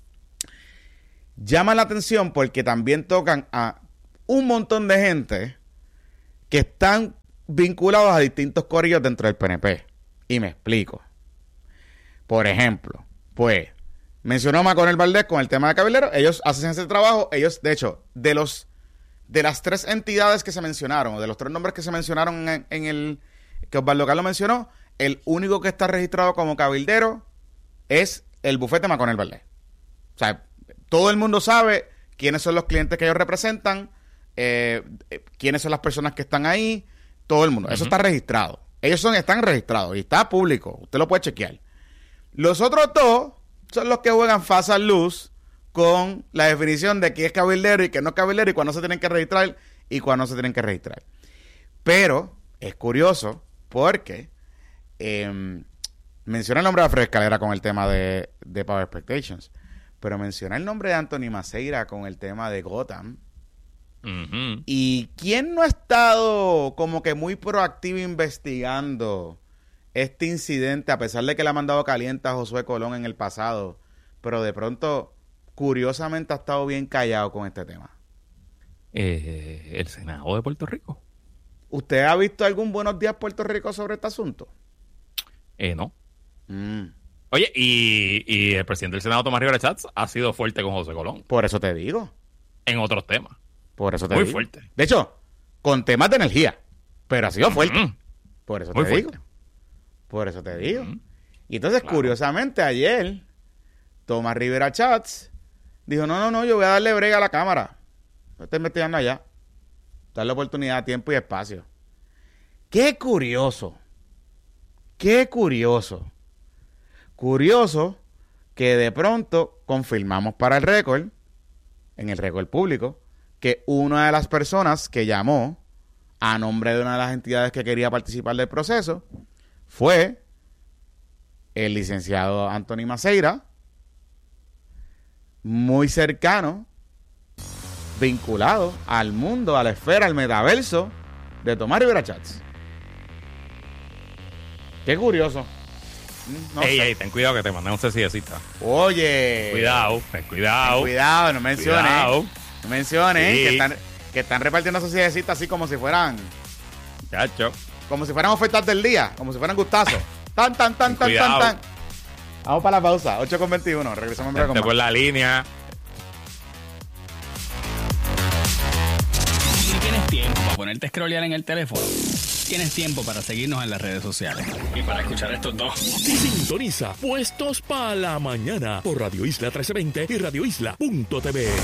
llaman la atención porque también tocan a un montón de gente que están vinculados a distintos corillos dentro del P N P. Y me explico. Por ejemplo, pues, mencionó a Maconel Valdés con el tema de cabildero. Ellos hacen ese trabajo. Ellos, de hecho, de los de las tres entidades que se mencionaron, o de los tres nombres que se mencionaron en, en el que Osvaldo Carlos mencionó, el único que está registrado como cabildero es el bufete Maconel Valdés. O sea, todo el mundo sabe quiénes son los clientes que ellos representan, eh, quiénes son las personas que están ahí, todo el mundo. Uh-huh. Eso está registrado. Ellos son, están registrados y está público. Usted lo puede chequear. Los otros dos son los que juegan fast and loose con la definición de qué es cabildero y qué no es cabildero y cuándo se tienen que registrar y cuándo no se tienen que registrar. Pero es curioso porque eh, menciona el nombre de Alfredo Escalera con el tema de, de Power Expectations, pero menciona el nombre de Anthony Maceira con el tema de Gotham. Uh-huh. ¿Y quién no ha estado como que muy proactivo investigando este incidente, a pesar de que le ha mandado caliente a Josué Colón en el pasado, pero de pronto curiosamente ha estado bien callado con este tema? Eh, el Senado de Puerto Rico. ¿Usted ha visto algún Buenos Días Puerto Rico sobre este asunto? Eh, no. Mm. Oye, y, y el presidente del Senado, Tomás Rivera Chats, ha sido fuerte con José Colón. Por eso te digo. En otros temas. Por eso te Muy digo. fuerte. De hecho, con temas de energía. Pero ha sido fuerte. Mm-hmm. Por eso Muy te fuerte. digo. Por eso te digo. Mm-hmm. Y entonces, Claro. curiosamente, ayer, Tomás Rivera Chats dijo, no, no, no, yo voy a darle brega a la Cámara. No estoy investigando allá. Darle oportunidad, tiempo y espacio. Qué curioso. Qué curioso. Curioso que de pronto confirmamos para el récord, en el récord público, que una de las personas que llamó a nombre de una de las entidades que quería participar del proceso fue el licenciado Anthony Maceira, muy cercano, vinculado al mundo, a la esfera, al metaverso de Tomás Rivera Chats. Qué curioso. No ey, sé. ey, ten cuidado que te mandé un cecillecita. Oye. Cuidado, ten cuidado. Ten cuidado, no menciones. Cuidado. No menciones Sí. que, están, que están repartiendo sociedades así como si fueran... Chacho. Como si fueran ofertas del día, como si fueran gustazos. Tan, tan, tan, tan, Cuidado. tan, tan. Vamos para la pausa, ocho con veintiuno. Regresamos en breve con Te más. por la línea. Si tienes tiempo para ponerte a scrollear en el teléfono, tienes tiempo para seguirnos en las redes sociales. Y para escuchar estos dos. Sintoniza Puestos para la Mañana por Radio Isla trece veinte y radio isla punto t v.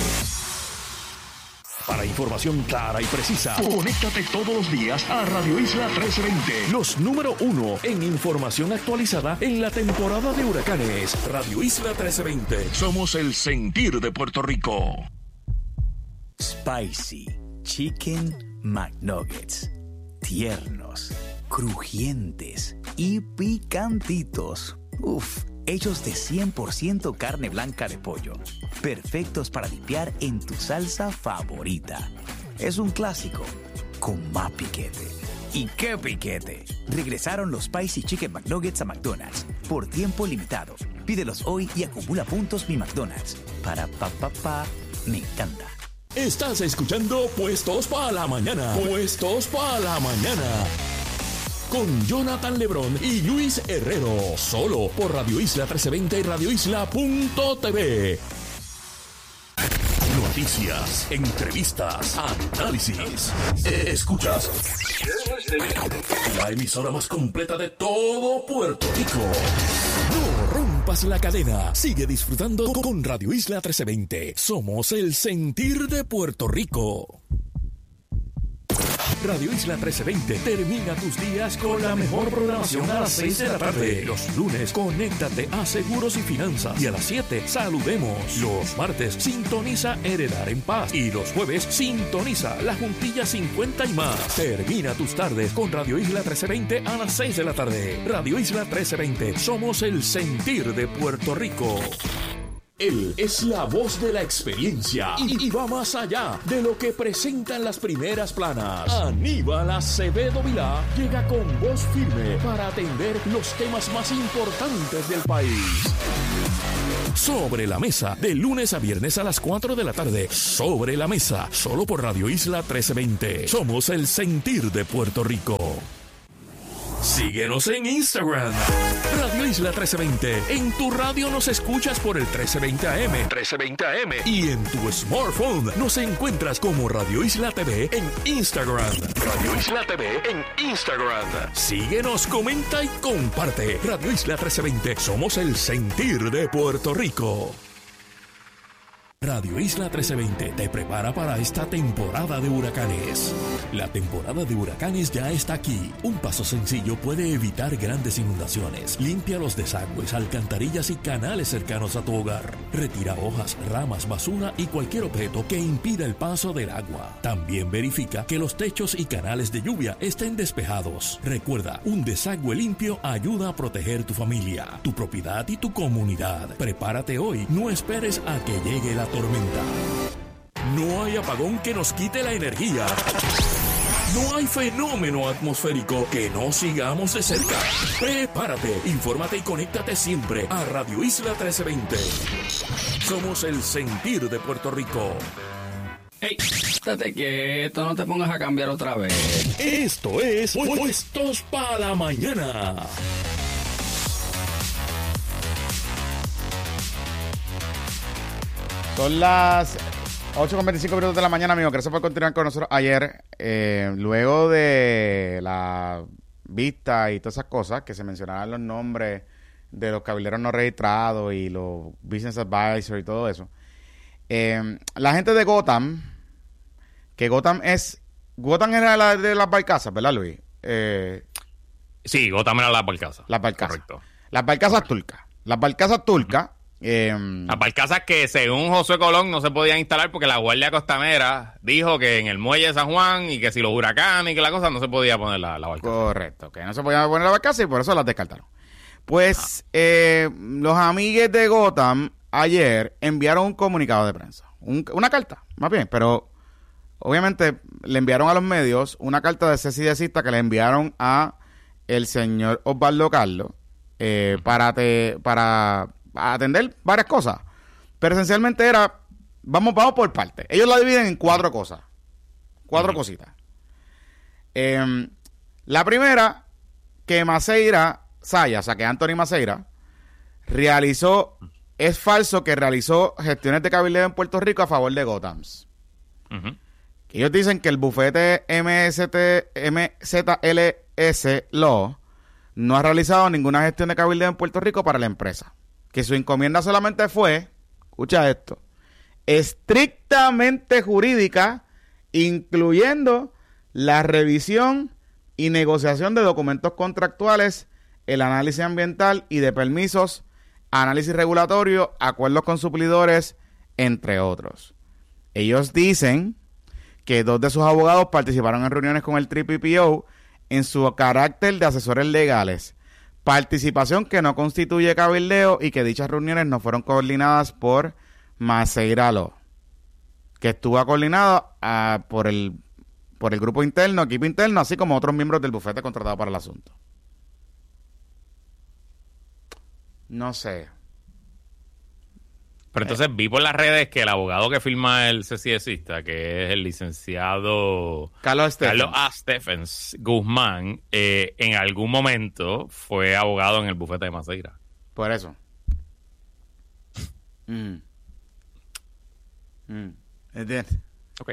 Para información clara y precisa, conéctate todos los días a Radio Isla trece veinte. Los número uno en información actualizada en la temporada de huracanes. Radio Isla trece veinte. Somos el sentir de Puerto Rico. Spicy Chicken McNuggets. Tiernos, crujientes y picantitos. Uf, hechos de cien por ciento carne blanca de pollo. Perfectos para dipear en tu salsa favorita. Es un clásico con más piquete. ¿Y qué piquete? Regresaron los Spicy Chicken McNuggets a McDonald's por tiempo limitado. Pídelos hoy y acumula puntos Mi McDonald's. Para pa pa pa, me encanta. Estás escuchando Puestos para la Mañana. Puestos para la Mañana. Con Jonathan Lebrón y Luis Herrero. Solo por Radio Isla trece veinte y radio isla punto t v. Noticias, entrevistas, análisis. Escuchas la emisora más completa de todo Puerto Rico. No rompas la cadena. Sigue disfrutando con Radio Isla trece veinte. Somos el sentir de Puerto Rico. Radio Isla trece veinte termina tus días con la mejor programación a las seis de la tarde. Los lunes, conéctate a Seguros y Finanzas. Y a las siete, saludemos. Los martes, sintoniza Heredar en Paz. Y los jueves, sintoniza La Juntilla cincuenta y más. Termina tus tardes con Radio Isla trece veinte a las seis de la tarde. Radio Isla trece veinte. Somos el sentir de Puerto Rico. Él es la voz de la experiencia y, y va más allá de lo que presentan las primeras planas. Aníbal Acevedo Vilá llega con voz firme para atender los temas más importantes del país. Sobre la Mesa, de lunes a viernes a las cuatro de la tarde. Sobre la Mesa, solo por Radio Isla trece veinte. Somos el sentir de Puerto Rico. Síguenos en Instagram, Radio Isla trece veinte. En tu radio nos escuchas por el trece veinte A M. trece veinte A M. Y en tu smartphone nos encuentras como Radio Isla T V en Instagram. Radio Isla T V en Instagram. Síguenos, comenta y comparte. Radio Isla trece veinte. Somos el sentir de Puerto Rico. Radio Isla trece veinte te prepara para esta temporada de huracanes. La temporada de huracanes ya está aquí. Un paso sencillo puede evitar grandes inundaciones. Limpia los desagües, alcantarillas y canales cercanos a tu hogar. Retira hojas, ramas, basura y cualquier objeto que impida el paso del agua. También verifica que los techos y canales de lluvia estén despejados. Recuerda, un desagüe limpio ayuda a proteger tu familia, tu propiedad y tu comunidad. Prepárate hoy, no esperes a que llegue la tormenta. No hay apagón que nos quite la energía. No hay fenómeno atmosférico que no sigamos de cerca. Prepárate, infórmate y conéctate siempre a Radio Isla trece veinte. Somos el sentir de Puerto Rico. ¡Ey! Estate quieto, no te pongas a cambiar otra vez. Esto es Puestos para la Mañana. Son las ocho con veinticinco minutos de la mañana, amigos. Gracias por continuar con nosotros ayer. Eh, luego de la vista y todas esas cosas, que se mencionaban los nombres de los cabilderos no registrados y los business advisors y todo eso. Eh, la gente de Gotham, que Gotham es... Gotham era la de las barcazas, ¿verdad, Luis? Eh, sí, Gotham era las barcazas. Las barcazas. Correcto. Las barcazas turcas. Las barcazas turcas... Eh, Las barcazas que según José Colón no se podían instalar porque la Guardia Costanera dijo que en el muelle de San Juan y que si los huracanes y que la cosa no se podía poner la, la barcaza. Correcto, que no se podía poner la barcaza y por eso las descartaron. Pues ah. eh, los amigues de Gotham ayer enviaron un comunicado de prensa, un, una carta, más bien, pero obviamente le enviaron a los medios una carta de Ceci de Cista que le enviaron a el señor Osvaldo Carlos eh, para te, para a atender varias cosas, pero esencialmente era vamos, vamos por partes. Ellos la dividen en cuatro cosas, cuatro uh-huh. cositas. Eh, la primera, que Maceira Saya, o sea que Anthony Maceira realizó, es falso que realizó gestiones de cabildeo en Puerto Rico a favor de Gothams. Uh-huh. Ellos dicen que el bufete M S T, M Z L S Law no ha realizado ninguna gestión de cabildeo en Puerto Rico para la empresa. Que su encomienda solamente fue, escucha esto, estrictamente jurídica, incluyendo la revisión y negociación de documentos contractuales, el análisis ambiental y de permisos, análisis regulatorio, acuerdos con suplidores, entre otros. Ellos dicen que dos de sus abogados participaron en reuniones con el T P P O en su carácter de asesores legales. Participación que no constituye cabildeo y que dichas reuniones no fueron coordinadas por Maceira Law, que estuvo coordinado uh, por el por el grupo interno, equipo interno, así como otros miembros del bufete contratado para el asunto. No sé. Pero entonces eh. vi por las redes que el abogado que firma el C C D Cista, que es el licenciado Carlos, Carlos A. Stephens Guzmán, eh, en algún momento fue abogado en el bufete de Maceira. Por eso. mm. Mm. ¿Entiendes? Ok.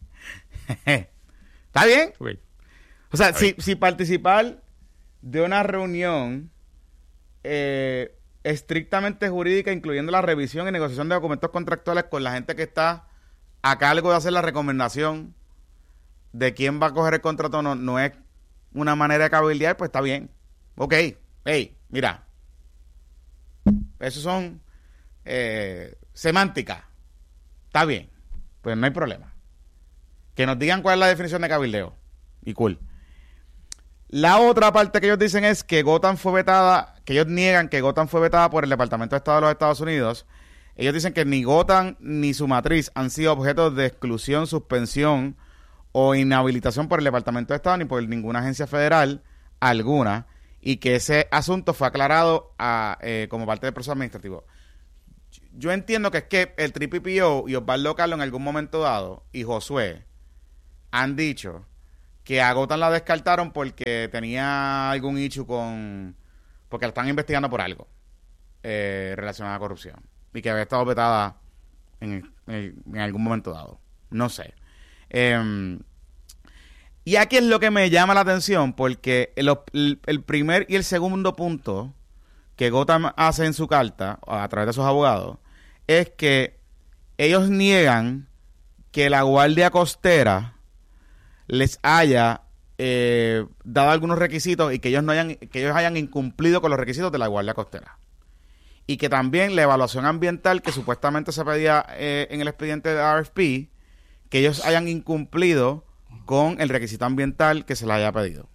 ¿Está bien? Okay. O sea, si, si participar de una reunión eh, estrictamente jurídica, incluyendo la revisión y negociación de documentos contractuales con la gente que está a cargo de hacer la recomendación de quién va a coger el contrato no, no es una manera de cabildear, pues está bien. Ok, hey, mira, eso son eh, semánticas. Está bien, pues no hay problema. Que nos digan cuál es la definición de cabildeo. Y cool. La otra parte que ellos dicen es que Gotham fue vetada, que ellos niegan que Gotham fue vetada por el Departamento de Estado de los Estados Unidos. Ellos dicen que ni Gotham ni su matriz han sido objetos de exclusión, suspensión o inhabilitación por el Departamento de Estado ni por ninguna agencia federal alguna, y que ese asunto fue aclarado a, eh, como parte del proceso administrativo. Yo entiendo que es que el Triple P O y Osvaldo Carlos en algún momento dado y Josué han dicho que a Gotham la descartaron porque tenía algún issue con... porque la están investigando por algo eh, relacionado a corrupción y que había estado vetada en, en, en algún momento dado. No sé. Eh, y aquí es lo que me llama la atención, porque el, el, el primer y el segundo punto que Gotham hace en su carta, a través de sus abogados, es que ellos niegan que la Guardia Costera les haya eh, dado algunos requisitos y que ellos no hayan, que ellos hayan incumplido con los requisitos de la Guardia Costera. Y que también la evaluación ambiental que supuestamente se pedía eh, en el expediente de R F P, que ellos hayan incumplido con el requisito ambiental que se les haya pedido.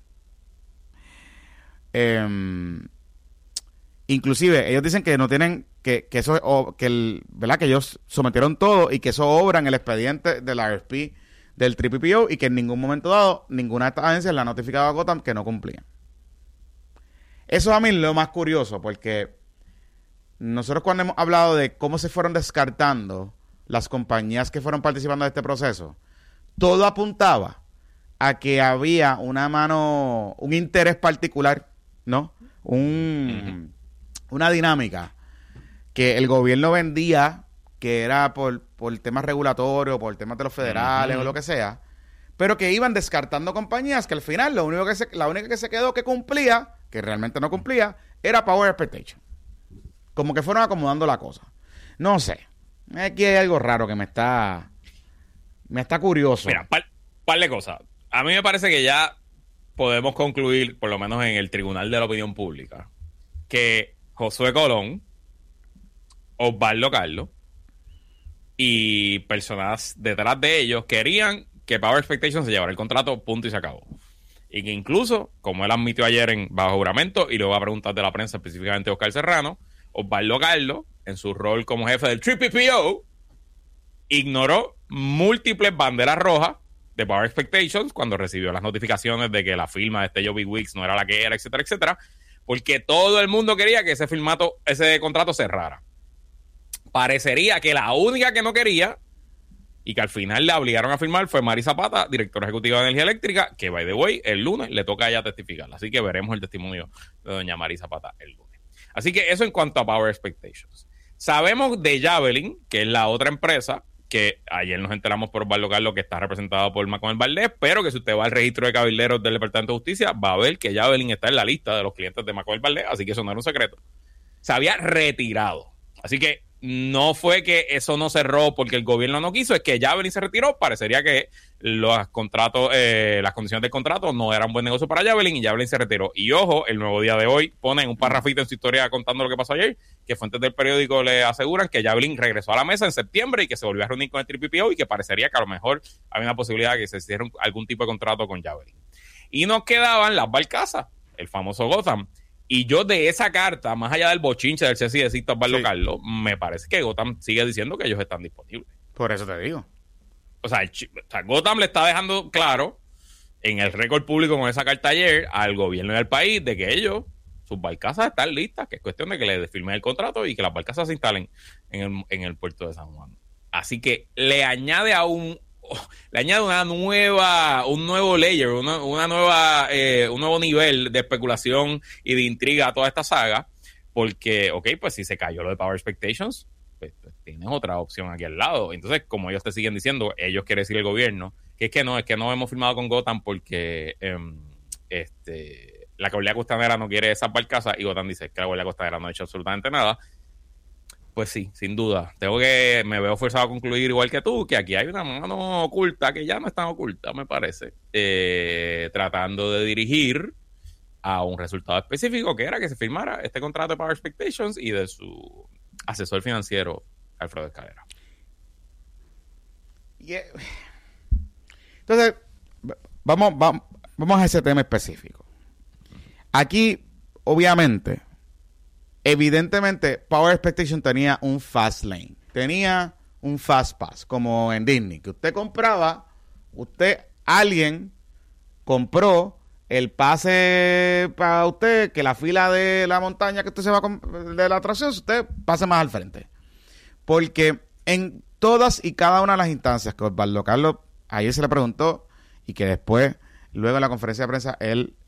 Eh, inclusive, ellos dicen que no tienen, que, que eso, o, que el, ¿verdad? Que ellos sometieron todo y que eso obra en el expediente del R F P del Triple P O y que en ningún momento dado ninguna de estas agencias le ha notificado a Gotham que no cumplían. Eso a mí es lo más curioso, porque nosotros cuando hemos hablado de cómo se fueron descartando las compañías que fueron participando de este proceso, todo apuntaba a que había una mano, un interés particular, ¿no? Un, uh-huh. Una dinámica que el gobierno vendía, que era por, por temas regulatorios, por temas de los federales uh-huh. o lo que sea, pero que iban descartando compañías que al final lo único que se, la única que se quedó que cumplía, que realmente no cumplía, era Power Expectation. Como que fueron acomodando la cosa. No sé. Aquí hay algo raro que me está... Me está curioso. Mira, par, par de cosas. A mí me parece que ya podemos concluir, por lo menos en el Tribunal de la Opinión Pública, que Josué Colón, Osvaldo Carlos y personas detrás de ellos querían que Power Expectation se llevara el contrato, punto y se acabó. Y que incluso, como él admitió ayer en bajo juramento, y luego a preguntas de la prensa, específicamente Oscar Serrano, Osvaldo Carlos, en su rol como jefe del Triple P O, ignoró múltiples banderas rojas de Power Expectations cuando recibió las notificaciones de que la firma de este Joby Weeks no era la que era, etcétera, etcétera, porque todo el mundo quería que ese firmato, ese contrato cerrara. Parecería que la única que no quería y que al final le obligaron a firmar fue Mari Zapata, directora ejecutiva de Energía Eléctrica, que, by the way, el lunes le toca a ella testificar. Así que veremos el testimonio de doña Mari Zapata el lunes. Así que eso en cuanto a Power Expectations. Sabemos de Javelin, que es la otra empresa, que ayer nos enteramos por Osvaldo Carlos que está representado por Manuel Valdés, pero que si usted va al registro de cabilderos del Departamento de Justicia, va a ver que Javelin está en la lista de los clientes de Manuel Valdés, así que eso no era un secreto. Se había retirado. Así que no fue que eso no cerró porque el gobierno no quiso, es que Javelin se retiró. Parecería que los contratos, eh, las condiciones del contrato no eran buen negocio para Javelin y Javelin se retiró. Y ojo, el Nuevo Día de hoy pone un parrafito en su historia contando lo que pasó ayer, que fuentes del periódico le aseguran que Javelin regresó a la mesa en septiembre y que se volvió a reunir con el Triple P O y que parecería que a lo mejor había una posibilidad de que se hiciera algún tipo de contrato con Javelin. Y nos quedaban las barcazas, el famoso Gotham. Y yo de esa carta, más allá del bochinche del C C D C Osvaldo sí. Carlos, me parece que Gotham sigue diciendo que ellos están disponibles. Por eso te digo. O sea, el, o sea, Gotham le está dejando claro en el récord público con esa carta ayer al gobierno y al país de que ellos, sus barcazas están listas, que es cuestión de que les firmen el contrato y que las barcazas se instalen en el, en el puerto de San Juan. Así que le añade a un... le añade una nueva, un nuevo layer, una, una nueva, eh, un nuevo nivel de especulación y de intriga a toda esta saga, porque, ok, pues si se cayó lo de Power Expectations, pues, pues tienes otra opción aquí al lado. Entonces, como ellos te siguen diciendo, ellos quieren decir el gobierno, que es que no, es que no hemos firmado con Gotham porque eh, este, la Guardia Costanera no quiere esas barcazas y Gotham dice que la Guardia Costanera no ha hecho absolutamente nada. pues sí, sin duda. Tengo que, me veo forzado a concluir igual que tú, que aquí hay una mano oculta, que ya no es tan oculta, me parece, eh, tratando de dirigir a un resultado específico, que era que se firmara este contrato de Power Expectations y de su asesor financiero, Alfredo Escalera. Yeah. Entonces, vamos, vamos, vamos a ese tema específico. Aquí, obviamente, evidentemente, Power Expectation tenía un fast lane, tenía un fast pass, como en Disney, que usted compraba, usted, alguien compró el pase para usted, que la fila de la montaña que usted se va a, de la atracción, usted pase más al frente. Porque en todas y cada una de las instancias que Osvaldo Carlos ayer se le preguntó y que después, luego en la conferencia de prensa, él